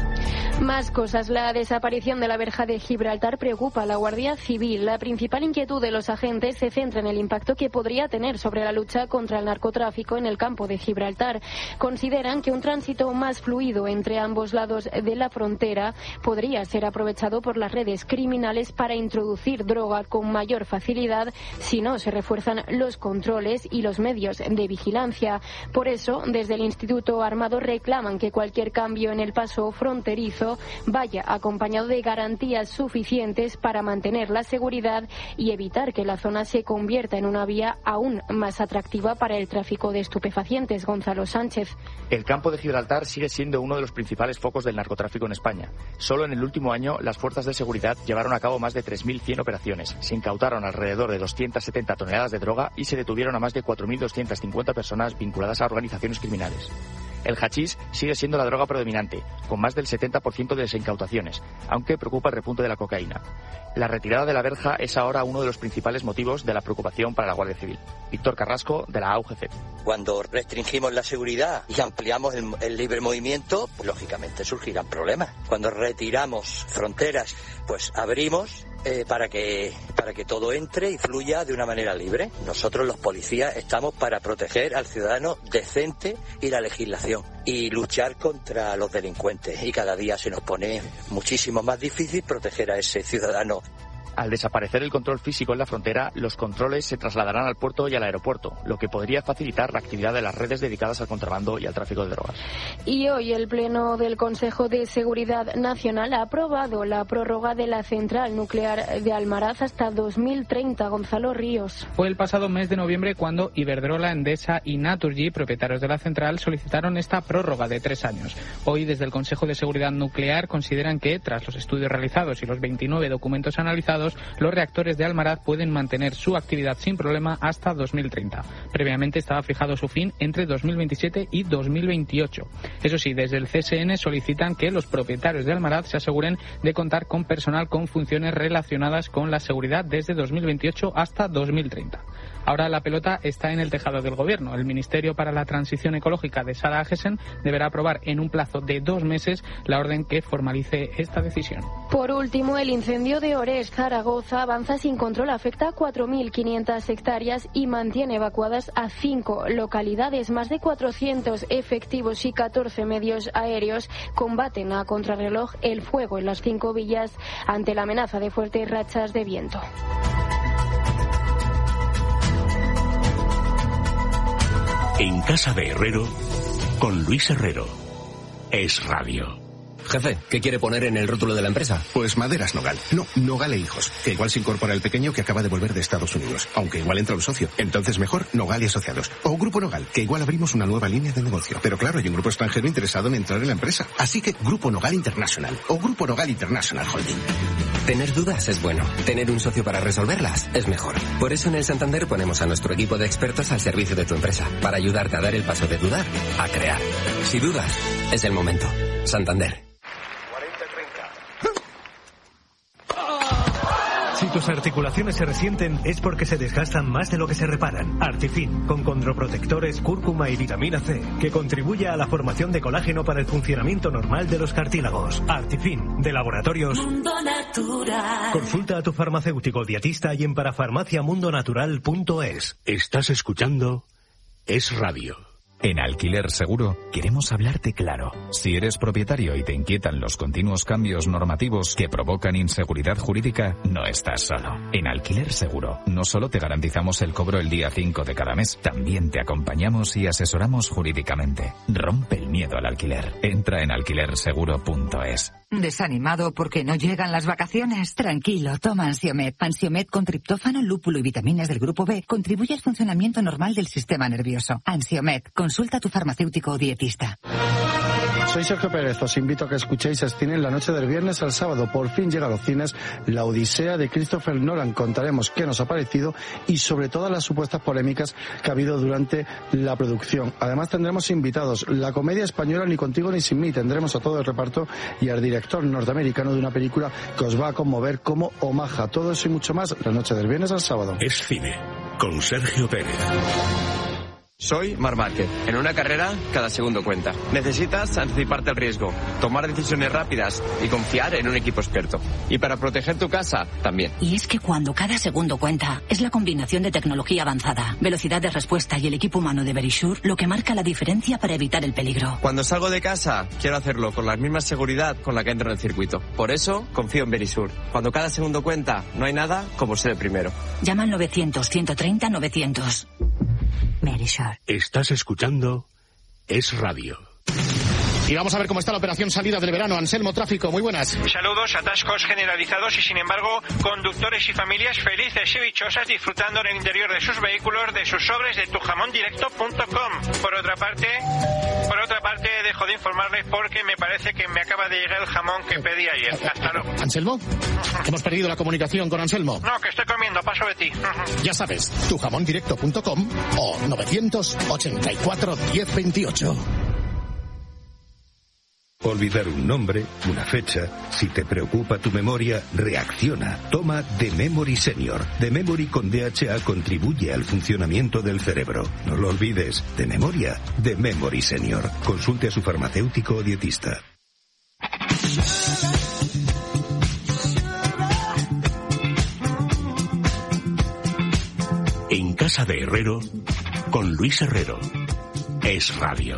Más cosas. La desaparición de la verja de Gibraltar preocupa a la Guardia Civil. La principal inquietud de los agentes se centra en el impacto que podría tener sobre la lucha contra el narcotráfico en el campo de Gibraltar. Consideran que un tránsito más fluido entre ambos lados de la frontera podría ser aprovechado por las redes criminales para introducir droga con mayor facilidad si no se refuerzan los controles y los medios de vigilancia. Por eso, desde el Instituto Armado reclaman que cualquier cambio en el paso fronterizo vaya acompañado de garantías suficientes para mantener la seguridad y evitar que la zona se convierta en una vía aún más atractiva para el tráfico de estupefacientes. Gonzalo Sánchez. El campo de Gibraltar sigue siendo uno de los principales focos del narcotráfico en España. Solo en el último año, las fuerzas de seguridad llevaron a cabo más de tres mil cien operaciones. Se incautaron alrededor de doscientas setenta toneladas de droga y se detuvieron a más de cuatro mil doscientas cincuenta personas vinculadas a organizaciones criminales. El hachís sigue siendo la droga predominante, con más del setenta por ciento de las incautaciones, aunque preocupa el repunte de la cocaína. La retirada de la verja es ahora uno de los principales motivos de la preocupación para la Guardia Civil. Víctor Carrasco, de la A U G C. Cuando restringimos la seguridad y ampliamos el, el libre movimiento, pues lógicamente surgirán problemas. Cuando retiramos fronteras, pues abrimos eh, para que para que todo entre y fluya de una manera libre. Nosotros los policías estamos para proteger al ciudadano decente y la legislación y luchar contra los delincuentes, y cada día se nos pone muchísimo más difícil proteger a ese ciudadano. Al desaparecer el control físico en la frontera, los controles se trasladarán al puerto y al aeropuerto, lo que podría facilitar la actividad de las redes dedicadas al contrabando y al tráfico de drogas. Y hoy el Pleno del Consejo de Seguridad Nacional ha aprobado la prórroga de la central nuclear de Almaraz hasta dos mil treinta. Gonzalo Ríos. Fue el pasado mes de noviembre cuando Iberdrola, Endesa y Naturgy, propietarios de la central, solicitaron esta prórroga de tres años. Hoy, desde el Consejo de Seguridad Nuclear, consideran que, tras los estudios realizados y los veintinueve documentos analizados, los reactores de Almaraz pueden mantener su actividad sin problema hasta dos mil treinta. Previamente estaba fijado su fin entre dos mil veintisiete y dos mil veintiocho. Eso sí, desde el C S N solicitan que los propietarios de Almaraz se aseguren de contar con personal con funciones relacionadas con la seguridad desde dos mil veintiocho hasta dos mil treinta. Ahora la pelota está en el tejado del Gobierno. El Ministerio para la Transición Ecológica de Sara Agesen deberá aprobar en un plazo de dos meses la orden que formalice esta decisión. Por último, el incendio de Ores, Zaragoza, avanza sin control, afecta a cuatro mil quinientas hectáreas y mantiene evacuadas a cinco localidades. Más de cuatrocientos efectivos y catorce medios aéreos combaten a contrarreloj el fuego en las cinco villas ante la amenaza de fuertes rachas de viento. En casa de Herrero, con Luis Herrero. Es Radio. Jefe, ¿qué quiere poner en el rótulo de la empresa? Pues Maderas Nogal. No, Nogal e Hijos. Que igual se incorpora el pequeño que acaba de volver de Estados Unidos. Aunque igual entra un socio. Entonces mejor Nogal y Asociados. O Grupo Nogal, que igual abrimos una nueva línea de negocio. Pero claro, hay un grupo extranjero interesado en entrar en la empresa. Así que Grupo Nogal International. O Grupo Nogal International Holding. Tener dudas es bueno. Tener un socio para resolverlas es mejor. Por eso en el Santander ponemos a nuestro equipo de expertos al servicio de tu empresa. Para ayudarte a dar el paso de dudar a crear. Si dudas, es el momento. Santander. Sí, tus articulaciones se resienten es porque se desgastan más de lo que se reparan. Artifin, con condroprotectores, cúrcuma y vitamina C, que contribuye a la formación de colágeno para el funcionamiento normal de los cartílagos. Artifin, de Laboratorios Mundo Natural. Consulta a tu farmacéutico dietista y en parafarmacia mundo natural punto es. Estás escuchando Es Radio. En Alquiler Seguro queremos hablarte claro. Si eres propietario y te inquietan los continuos cambios normativos que provocan inseguridad jurídica, no estás solo. En Alquiler Seguro no solo te garantizamos el cobro el día cinco de cada mes, también te acompañamos y asesoramos jurídicamente. Rompe el miedo al alquiler. Entra en alquiler seguro punto es. ¿Desanimado porque no llegan las vacaciones? Tranquilo, toma Ansiomed. Ansiomed con triptófano, lúpulo y vitaminas del grupo B contribuye al funcionamiento normal del sistema nervioso. Ansiomed, consulta a tu farmacéutico o dietista. Soy Sergio Pérez, os invito a que escuchéis Cine en la noche del viernes al sábado. Por fin llega a los cines La Odisea de Christopher Nolan. Contaremos qué nos ha parecido y sobre todas las supuestas polémicas que ha habido durante la producción. Además tendremos invitados, la comedia española Ni contigo ni sin mí. Tendremos a todo el reparto y al director norteamericano de una película que os va a conmover como Omaha. Todo eso y mucho más la noche del viernes al sábado. Es Cine, con Sergio Pérez. Soy Marc Márquez. En una carrera, cada segundo cuenta. Necesitas anticiparte al riesgo, tomar decisiones rápidas y confiar en un equipo experto. Y para proteger tu casa, también. Y es que cuando cada segundo cuenta, es la combinación de tecnología avanzada, velocidad de respuesta y el equipo humano de Verisure lo que marca la diferencia para evitar el peligro. Cuando salgo de casa, quiero hacerlo con la misma seguridad con la que entro en el circuito. Por eso, confío en Verisure. Cuando cada segundo cuenta, no hay nada como ser el primero. Llama al novecientos, ciento treinta, novecientos. Verisure. Estás escuchando Es Radio. Y vamos a ver cómo está la operación salida del verano. Anselmo Tráfico, muy buenas. Saludos, atascos generalizados y sin embargo conductores y familias felices y dichosas disfrutando en el interior de sus vehículos de sus sobres de tu jamón directo punto com. Por otra parte, por otra parte dejo de informarles porque me parece que me acaba de llegar el jamón que pedí ayer. Hasta luego. ¿Anselmo? Hemos perdido la comunicación con Anselmo. No, que estoy comiendo, paso de ti. Ya sabes, tu jamón directo punto com o novecientos ochenta y cuatro, diez veintiocho. Olvidar un nombre, una fecha. Si te preocupa tu memoria, reacciona. Toma The Memory Senior. The Memory con D H A contribuye al funcionamiento del cerebro. No lo olvides. De memoria, The Memory Senior. Consulte a su farmacéutico o dietista. En casa de Herrero, con Luis Herrero. Es Radio.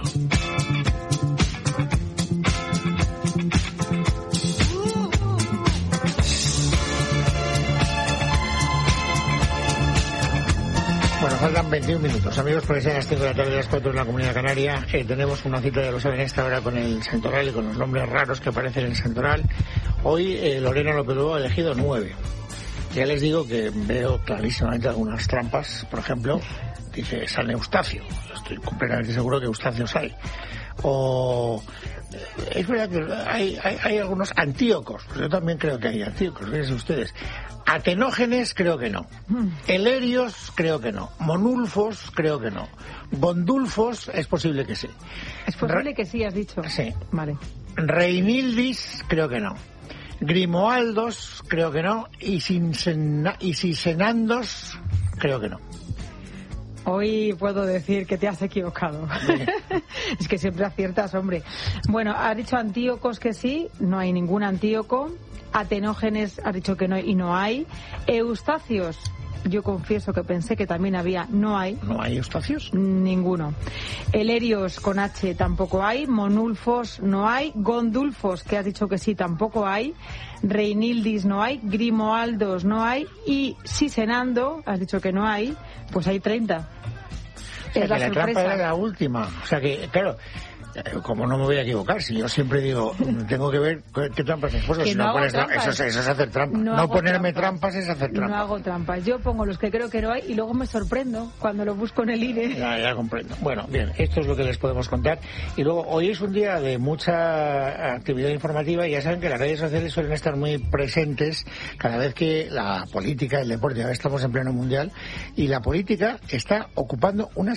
Bueno, faltan veintiún minutos, amigos, porque sean las cinco de la tarde, las cuatro en la Comunidad Canaria. Eh, tenemos una cita, ya lo saben, esta hora con el Santoral y con los nombres raros que aparecen en el Santoral. Hoy eh, Lorena López Lugo ha elegido nueve. Ya les digo que veo clarísimamente algunas trampas. Por ejemplo, dice San Eustacio. Estoy completamente seguro que Eustacios hay. O es verdad que hay, hay, hay algunos antíocos. Yo también creo que hay antíocos, fíjense ustedes. Atenógenes, creo que no. Elerios, creo que no. Monulfos, creo que no. Bondulfos, es posible que sí. Es posible Re- que sí, has dicho. Sí. Vale. Reinildis, creo que no. Grimoaldos, creo que no. Y, Sinsena- y Sisenandos, creo que no. Hoy puedo decir que te has equivocado. Es que siempre aciertas, hombre. Bueno, has dicho Antíocos que sí, no hay ningún Antíoco. Atenógenes has dicho que no y no hay. Eustacios, yo confieso que pensé que también había, no hay. ¿No hay Eustacios? Ninguno. Elerios con H tampoco hay. Monulfos no hay. Gondulfos, que has dicho que sí, tampoco hay. Reinildis no hay. Grimoaldos no hay. Y Sisenando, has dicho que no hay, pues hay treinta. O sea, es la, la sorpresa. trampa era la última. O sea que, claro, como no me voy a equivocar, si yo siempre digo, tengo que ver qué trampas es, pues si no, no pones trampas. Eso, eso es hacer trampa. No, no ponerme trampas. trampas es hacer trampa. No hago trampas. Yo pongo los que creo que no hay y luego me sorprendo cuando lo busco en el I N E. Ya, ya comprendo. Bueno, bien, esto es lo que les podemos contar. Y luego, hoy es un día de mucha actividad informativa y ya saben que las redes sociales suelen estar muy presentes cada vez que la política, el deporte, ahora estamos en pleno mundial, y la política está ocupando unas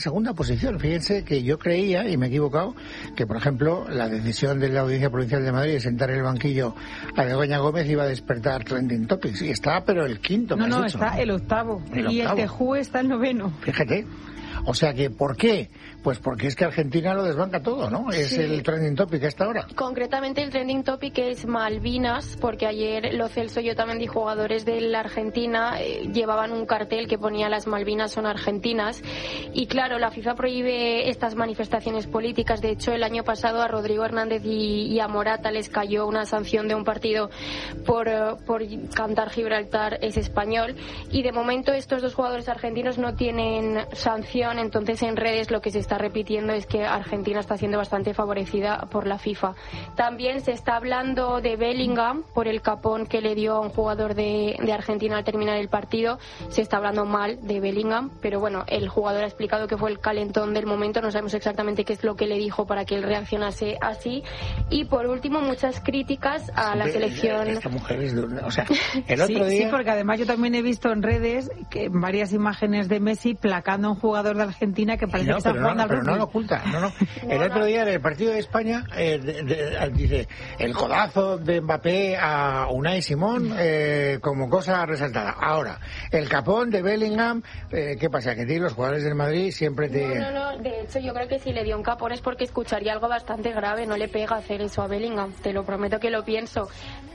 segunda posición. Fíjense que yo creía, y me he equivocado, que por ejemplo la decisión de la Audiencia Provincial de Madrid de sentar en el banquillo a Begoña Gómez iba a despertar trending topics. Y está, pero el quinto. No, me has no, dicho, está ¿no? el octavo. El y octavo. el Tejú está el noveno. Fíjate. O sea que, ¿por qué? Pues porque es que Argentina lo desbanca todo, ¿no? Es Sí. el trending topic hasta ahora. Concretamente el trending topic es Malvinas, porque ayer Lo Celso y Otamendi, jugadores de la Argentina, eh, llevaban un cartel que ponía las Malvinas son argentinas. Y claro, la FIFA prohíbe estas manifestaciones políticas. De hecho, el año pasado a Rodrigo Hernández y, y a Morata les cayó una sanción de un partido por, eh, por cantar Gibraltar es español. Y de momento estos dos jugadores argentinos no tienen sanción. Entonces en redes lo que se está repitiendo es que Argentina está siendo bastante favorecida por la FIFA. También se está hablando de Bellingham por el capón que le dio a un jugador de, de Argentina al terminar el partido. Se está hablando mal de Bellingham, pero bueno, el jugador ha explicado que fue el calentón del momento. No sabemos exactamente qué es lo que le dijo para que él reaccionase así. Y por último, muchas críticas a la selección. Esta mujer es de una- o sea, el otro sí, día... sí, porque además yo también he visto en redes que varias imágenes de Messi placando a un jugador de Argentina que parece No, que está pero jugando no, al pero no rugby. lo oculta. No, no. El otro día en el partido de España eh, de- de- dice el codazo de Mbappé a Unai Simón eh, como cosa resaltada. Ahora, el capón de Bellingham, eh, ¿qué pasa? Que a ti los jugadores del Madrid siempre te... No, no, no. De hecho, yo creo que si le dio un capón es porque escucharía algo bastante grave. No le pega hacer eso a Bellingham. Te lo prometo que lo pienso.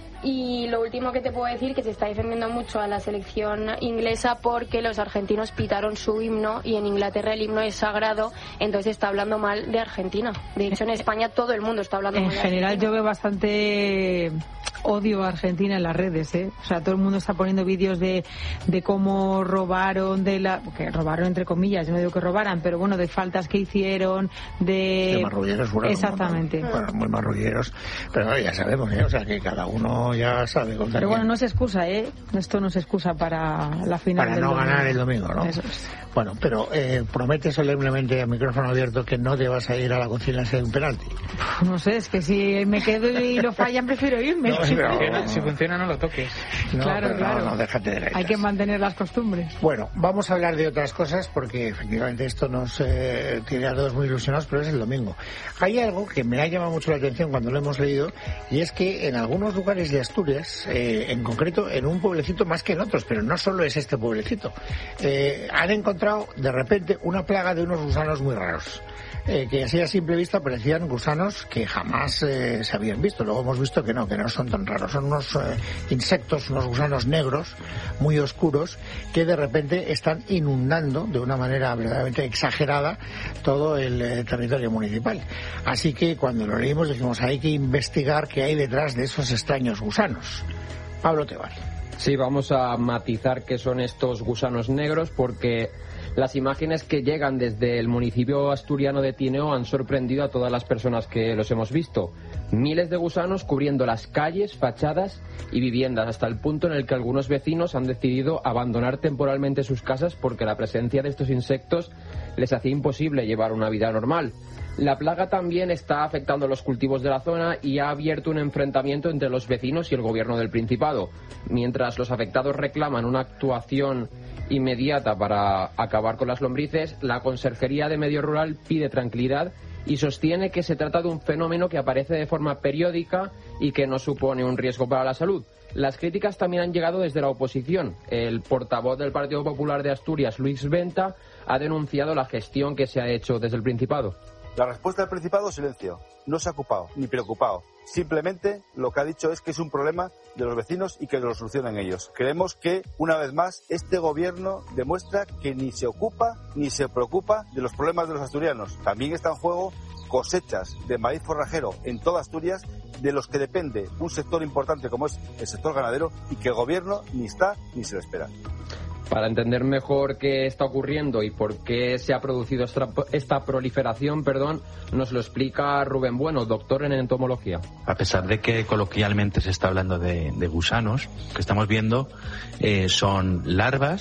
Y lo último que te puedo decir que se está defendiendo mucho a la selección inglesa porque los argentinos pitaron su himno y en Inglaterra el himno es sagrado, entonces está hablando mal de Argentina. De hecho, en España todo el mundo está hablando En mal de general Argentina. yo veo bastante odio a Argentina en las redes, ¿eh? O sea, todo el mundo está poniendo vídeos de, de cómo robaron, de la que robaron entre comillas, yo no digo que robaran, pero bueno, de faltas que hicieron, de... de marrulleros fueron Exactamente. fueron muy marrulleros, pero bueno, ya sabemos, ¿eh? O sea que cada uno ya sabe contar. Pero bueno, no es excusa, ¿eh? Esto no es excusa para la final para del no domingo. ganar el domingo, ¿no? Eso es. Bueno, pero eh, promete solemnemente a micrófono abierto que no te vas a ir a la cocina si hay un penalti. No sé, es que si me quedo y lo fallan prefiero irme. No, Si pero- funciona, si funciona, no lo toques. No, Claro, pero claro. No, no, déjate de Hay gaitas. que mantener las costumbres. Bueno, vamos a hablar de otras cosas porque efectivamente esto nos eh, tiene a todos muy ilusionados, pero es el domingo. Hay algo que me ha llamado mucho la atención cuando lo hemos leído y es que en algunos lugares de Asturias, eh, en concreto en un pueblecito más que en otros, pero no solo es este pueblecito, eh, han encontrado de repente una plaga de unos gusanos muy raros. Eh, que así a simple vista parecían gusanos que jamás eh, se habían visto. Luego hemos visto que no, que no son tan raros. Son unos eh, insectos, unos gusanos negros, muy oscuros, que de repente están inundando de una manera verdaderamente exagerada todo el eh, territorio municipal. Así que cuando lo leímos dijimos, hay que investigar qué hay detrás de esos extraños gusanos. Pablo Tebar. Sí, vamos a matizar qué son estos gusanos negros porque las imágenes que llegan desde el municipio asturiano de Tineo han sorprendido a todas las personas que los hemos visto. Miles de gusanos cubriendo las calles, fachadas y viviendas, hasta el punto en el que algunos vecinos han decidido abandonar temporalmente sus casas porque la presencia de estos insectos les hacía imposible llevar una vida normal. La plaga también está afectando los cultivos de la zona y ha abierto un enfrentamiento entre los vecinos y el gobierno del Principado. Mientras los afectados reclaman una actuación inmediata para acabar con las lombrices, la Conserjería de Medio Rural pide tranquilidad y sostiene que se trata de un fenómeno que aparece de forma periódica y que no supone un riesgo para la salud. Las críticas también han llegado desde la oposición. El portavoz del Partido Popular de Asturias, Luis Venta, ha denunciado la gestión que se ha hecho desde el Principado. La respuesta del Principado, silencio. No se ha ocupado ni preocupado. Simplemente lo que ha dicho es que es un problema de los vecinos y que lo solucionen ellos. Creemos que, una vez más, este gobierno demuestra que ni se ocupa ni se preocupa de los problemas de los asturianos. También está en juego cosechas de maíz forrajero en toda Asturias, de los que depende un sector importante como es el sector ganadero y que el gobierno ni está ni se lo espera. Para entender mejor qué está ocurriendo y por qué se ha producido esta, esta proliferación, perdón, nos lo explica Rubén Bueno, doctor en entomología. A pesar de que coloquialmente se está hablando de, de gusanos, lo que estamos viendo eh, son larvas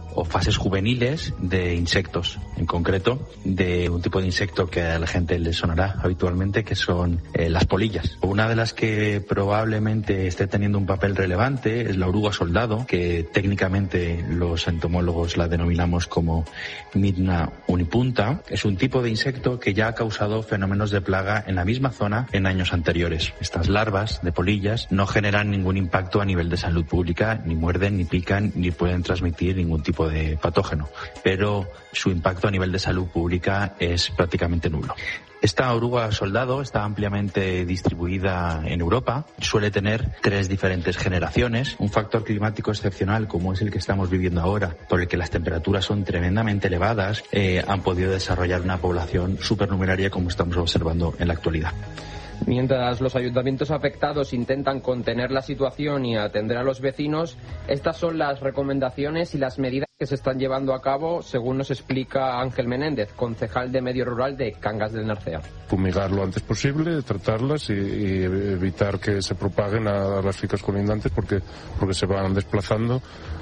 o fases juveniles de insectos, en concreto de un tipo de insecto que a la gente le sonará habitualmente, que son eh, las polillas. Una de las que probablemente esté teniendo un papel relevante es la oruga soldado, que técnicamente los entomólogos la denominamos como Midna unipunta. Es un tipo de insecto que ya ha causado fenómenos de plaga en la misma zona en años anteriores. Estas larvas de polillas no generan ningún impacto a nivel de salud pública, ni muerden, ni pican, ni pueden transmitir ningún tipo de patógeno, pero su impacto a nivel de salud pública es prácticamente nulo. Esta oruga soldado está ampliamente distribuida en Europa, suele tener tres diferentes generaciones. Un factor climático excepcional como es el que estamos viviendo ahora, por el que las temperaturas son tremendamente elevadas, eh, han podido desarrollar una población supernumeraria como estamos observando en la actualidad. Mientras los ayuntamientos afectados intentan contener la situación y atender a los vecinos, estas son las recomendaciones y las medidas que se están llevando a cabo, según nos explica Ángel Menéndez, concejal de Medio Rural de Cangas del Narcea. Fumigar lo antes posible, tratarlas y, y evitar que se propaguen a las fincas colindantes porque, porque se van desplazando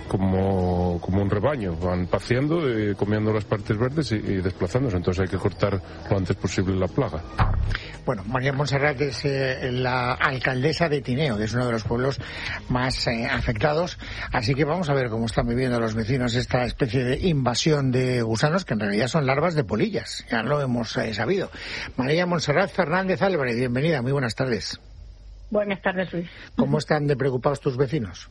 como, como un rebaño, van paciendo, eh, comiendo las partes verdes y, y desplazándose, entonces hay que cortar lo antes posible la plaga. Bueno, María Montserrat es eh, la alcaldesa de Tineo, que es uno de los pueblos más eh, afectados, así que vamos a ver cómo están viviendo los vecinos esta especie de invasión de gusanos, que en realidad son larvas de polillas, ya lo hemos eh, sabido. María Montserrat Fernández Álvarez, bienvenida, muy buenas tardes. Buenas tardes, Luis. ¿Cómo están de preocupados tus vecinos?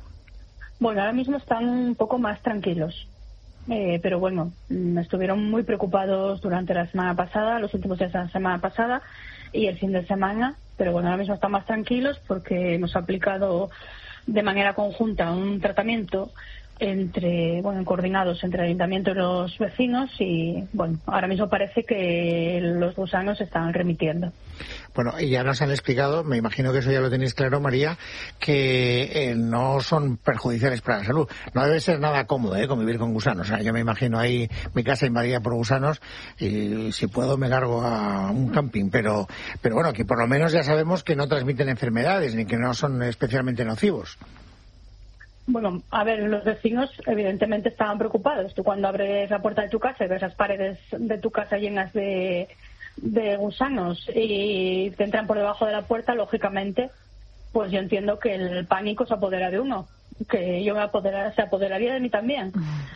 Bueno, ahora mismo están un poco más tranquilos. Eh, pero bueno, estuvieron muy preocupados durante la semana pasada, los últimos días de la semana pasada y el fin de semana, pero bueno, ahora mismo están más tranquilos porque hemos aplicado de manera conjunta un tratamiento entre, bueno, coordinados entre el ayuntamiento y los vecinos y bueno, ahora mismo parece que los gusanos están remitiendo. Bueno, y ya nos han explicado, me imagino que eso ya lo tenéis claro, María, que eh, no son perjudiciales para la salud. No debe ser nada cómodo, ¿eh?, convivir con gusanos. O sea, yo me imagino ahí mi casa invadida por gusanos y si puedo me largo a un camping. Pero, pero bueno, que por lo menos ya sabemos que no transmiten enfermedades ni que no son especialmente nocivos. Bueno, a ver, los vecinos evidentemente estaban preocupados. Tú cuando abres la puerta de tu casa y ves las paredes de tu casa llenas de, de gusanos y te entran por debajo de la puerta, lógicamente, pues yo entiendo que el pánico se apodera de uno, que yo me apodera, se apoderaría de mí también.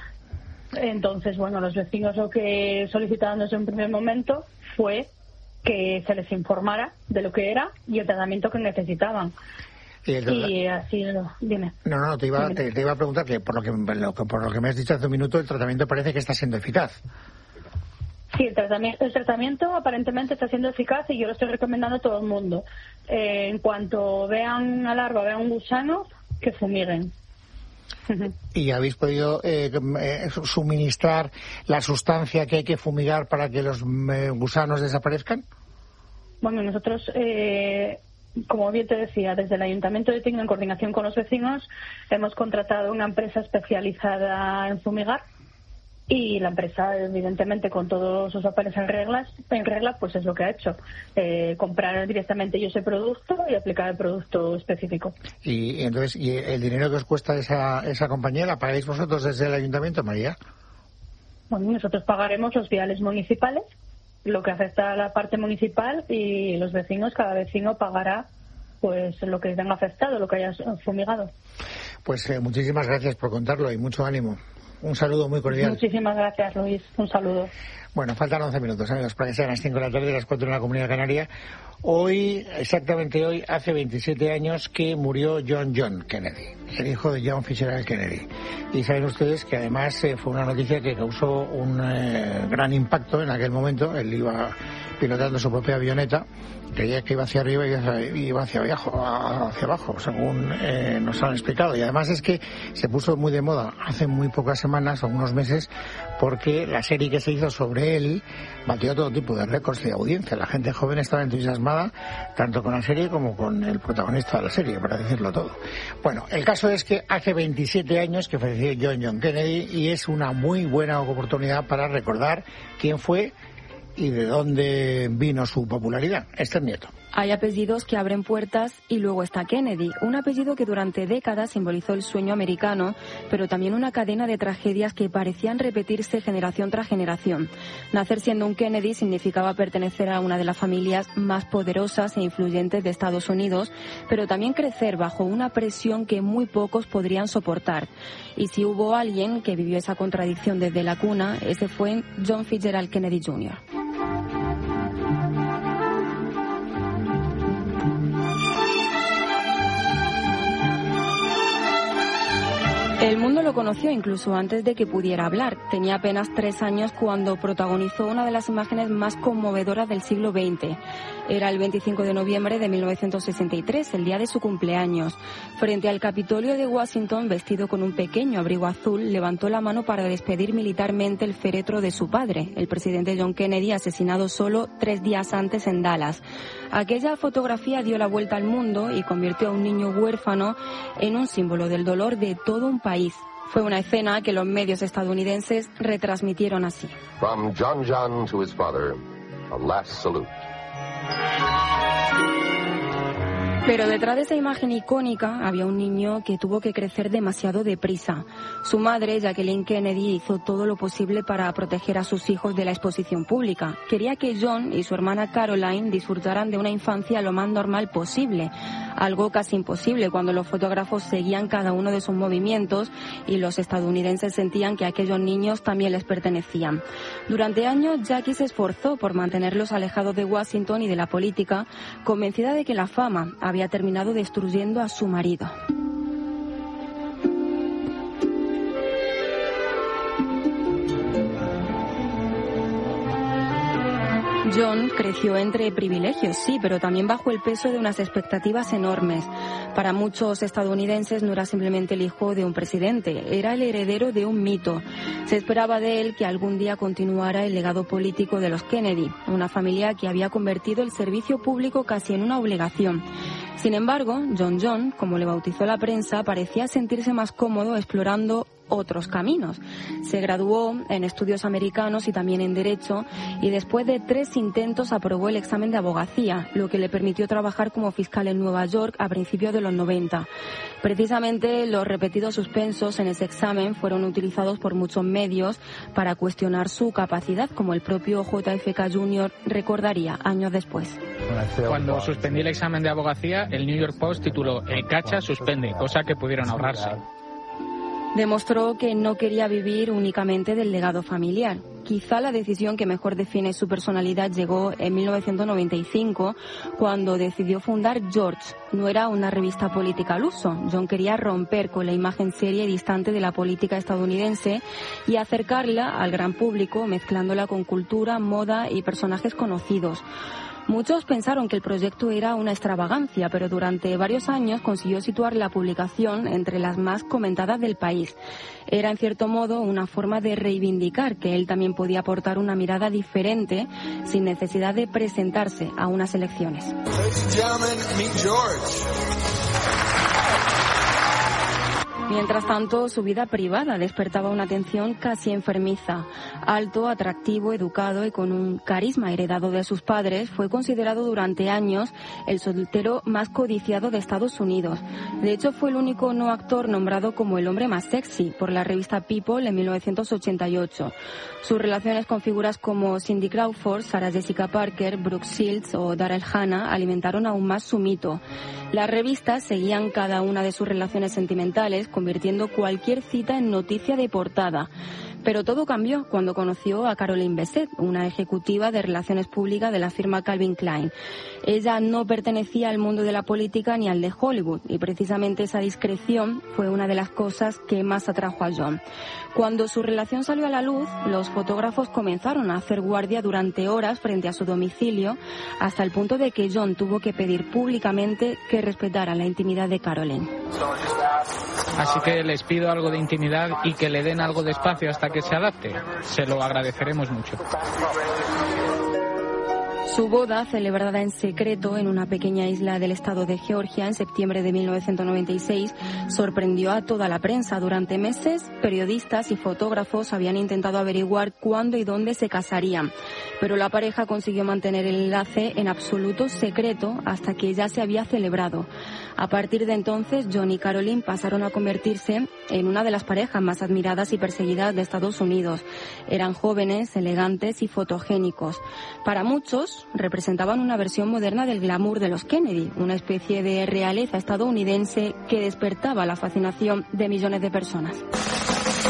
Entonces, bueno, los vecinos lo que solicitaron desde un primer momento fue que se les informara de lo que era y el tratamiento que necesitaban. Y, y así, dime. No, no, te iba, te, te iba a preguntar que por lo que, lo que por lo que me has dicho hace un minuto, el tratamiento parece que está siendo eficaz. Sí, el tratamiento, el tratamiento aparentemente está siendo eficaz y yo lo estoy recomendando a todo el mundo. Eh, en cuanto vean una larva, vean un gusano, que fumiguen. ¿Y habéis podido eh, suministrar la sustancia que hay que fumigar para que los eh, gusanos desaparezcan? Bueno, nosotros... Eh, Como bien te decía, desde el Ayuntamiento de Tineo, en coordinación con los vecinos, hemos contratado una empresa especializada en fumigar y la empresa, evidentemente, con todos sus papeles en reglas, en regla, pues es lo que ha hecho. Eh, comprar directamente yo ese producto y aplicar el producto específico. Y entonces, ¿y el dinero que os cuesta esa, esa compañía la pagáis vosotros desde el Ayuntamiento, María? Bueno, nosotros pagaremos los viales municipales, lo que afecta a la parte municipal, y los vecinos, cada vecino pagará pues lo que tenga afectado, lo que haya fumigado. Pues eh, muchísimas gracias por contarlo y mucho ánimo. Un saludo muy cordial. Muchísimas gracias, Luis. Un saludo. Bueno, faltan once minutos, amigos, para que sean las cinco de la tarde, las cuatro en la Comunidad Canaria. Hoy, exactamente hoy, hace veintisiete años que murió John John Kennedy, el hijo de John Fitzgerald Kennedy. Y saben ustedes que además eh, fue una noticia que causó un eh, gran impacto en aquel momento. Él iba pilotando su propia avioneta, creía que iba hacia arriba y iba hacia abajo, hacia abajo según eh, nos han explicado. Y además es que se puso muy de moda hace muy pocas semanas o unos meses, porque la serie que se hizo sobre él batió todo tipo de récords de audiencia. La gente joven estaba entusiasmada tanto con la serie como con el protagonista de la serie, para decirlo todo. Bueno, el caso es que hace veintisiete años que falleció John John Kennedy y es una muy buena oportunidad para recordar quién fue y de dónde vino su popularidad. Esther Nieto. Hay apellidos que abren puertas y luego está Kennedy, un apellido que durante décadas simbolizó el sueño americano, pero también una cadena de tragedias que parecían repetirse generación tras generación. Nacer siendo un Kennedy significaba pertenecer a una de las familias más poderosas e influyentes de Estados Unidos, pero también crecer bajo una presión que muy pocos podrían soportar. Y si hubo alguien que vivió esa contradicción desde la cuna, ese fue John Fitzgerald Kennedy junior El mundo lo conoció incluso antes de que pudiera hablar. Tenía apenas tres años cuando protagonizó una de las imágenes más conmovedoras del siglo veinte. Era el veinticinco de noviembre de mil novecientos sesenta y tres, el día de su cumpleaños. Frente al Capitolio de Washington, vestido con un pequeño abrigo azul, levantó la mano para despedir militarmente el féretro de su padre, el presidente John Kennedy, asesinado solo tres días antes en Dallas. Aquella fotografía dio la vuelta al mundo y convirtió a un niño huérfano en un símbolo del dolor de todo un país. Fue una escena que los medios estadounidenses retransmitieron así. From John John to his father, a last salute. Pero detrás de esa imagen icónica había un niño que tuvo que crecer demasiado deprisa. Su madre, Jacqueline Kennedy, hizo todo lo posible para proteger a sus hijos de la exposición pública. Quería que John y su hermana Caroline disfrutaran de una infancia lo más normal posible, algo casi imposible cuando los fotógrafos seguían cada uno de sus movimientos y los estadounidenses sentían que aquellos niños también les pertenecían. Durante años, Jackie se esforzó por mantenerlos alejados de Washington y de la política, convencida de que la fama había terminado destruyendo a su marido. John creció entre privilegios, sí, pero también bajo el peso de unas expectativas enormes. Para muchos estadounidenses no era simplemente el hijo de un presidente, era el heredero de un mito. Se esperaba de él que algún día continuara el legado político de los Kennedy, una familia que había convertido el servicio público casi en una obligación. Sin embargo, John John, como le bautizó la prensa, parecía sentirse más cómodo explorando otros caminos. Se graduó en estudios americanos y también en Derecho y después de tres intentos aprobó el examen de abogacía, lo que le permitió trabajar como fiscal en Nueva York a principios de los noventa. Precisamente los repetidos suspensos en ese examen fueron utilizados por muchos medios para cuestionar su capacidad, como el propio J F K junior recordaría años después. Cuando suspendí el examen de abogacía, el New York Post tituló "El cacha suspende", cosa que pudieron ahorrarse. Demostró que no quería vivir únicamente del legado familiar. Quizá la decisión que mejor define su personalidad llegó en mil novecientos noventa y cinco, cuando decidió fundar George. No era una revista política al uso. John quería romper con la imagen seria y distante de la política estadounidense y acercarla al gran público, mezclándola con cultura, moda y personajes conocidos. Muchos pensaron que el proyecto era una extravagancia, pero durante varios años consiguió situar la publicación entre las más comentadas del país. Era, en cierto modo, una forma de reivindicar que él también podía aportar una mirada diferente sin necesidad de presentarse a unas elecciones. Mientras tanto, su vida privada despertaba una atención casi enfermiza. Alto, atractivo, educado y con un carisma heredado de sus padres, fue considerado durante años el soltero más codiciado de Estados Unidos. De hecho, fue el único no actor nombrado como el hombre más sexy por la revista People en mil novecientos ochenta y ocho. Sus relaciones con figuras como Cindy Crawford, Sarah Jessica Parker, Brooke Shields o Daryl Hannah alimentaron aún más su mito. Las revistas seguían cada una de sus relaciones sentimentales, convirtiendo cualquier cita en noticia de portada. Pero todo cambió cuando conoció a Caroline Bessette, una ejecutiva de relaciones públicas de la firma Calvin Klein. Ella no pertenecía al mundo de la política ni al de Hollywood, y precisamente esa discreción fue una de las cosas que más atrajo a John. Cuando su relación salió a la luz, los fotógrafos comenzaron a hacer guardia durante horas frente a su domicilio, hasta el punto de que John tuvo que pedir públicamente que respetaran la intimidad de Caroline. Así que les pido algo de intimidad y que le den algo de espacio hasta que se adapte. Se lo agradeceremos mucho. Su boda, celebrada en secreto en una pequeña isla del estado de Georgia en septiembre de mil novecientos noventa y seis, sorprendió a toda la prensa. Durante meses, periodistas y fotógrafos habían intentado averiguar cuándo y dónde se casarían, pero la pareja consiguió mantener el enlace en absoluto secreto hasta que ya se había celebrado. A partir de entonces, John y Caroline pasaron a convertirse en una de las parejas más admiradas y perseguidas de Estados Unidos. Eran jóvenes, elegantes y fotogénicos. Para muchos, representaban una versión moderna del glamour de los Kennedy, una especie de realeza estadounidense que despertaba la fascinación de millones de personas.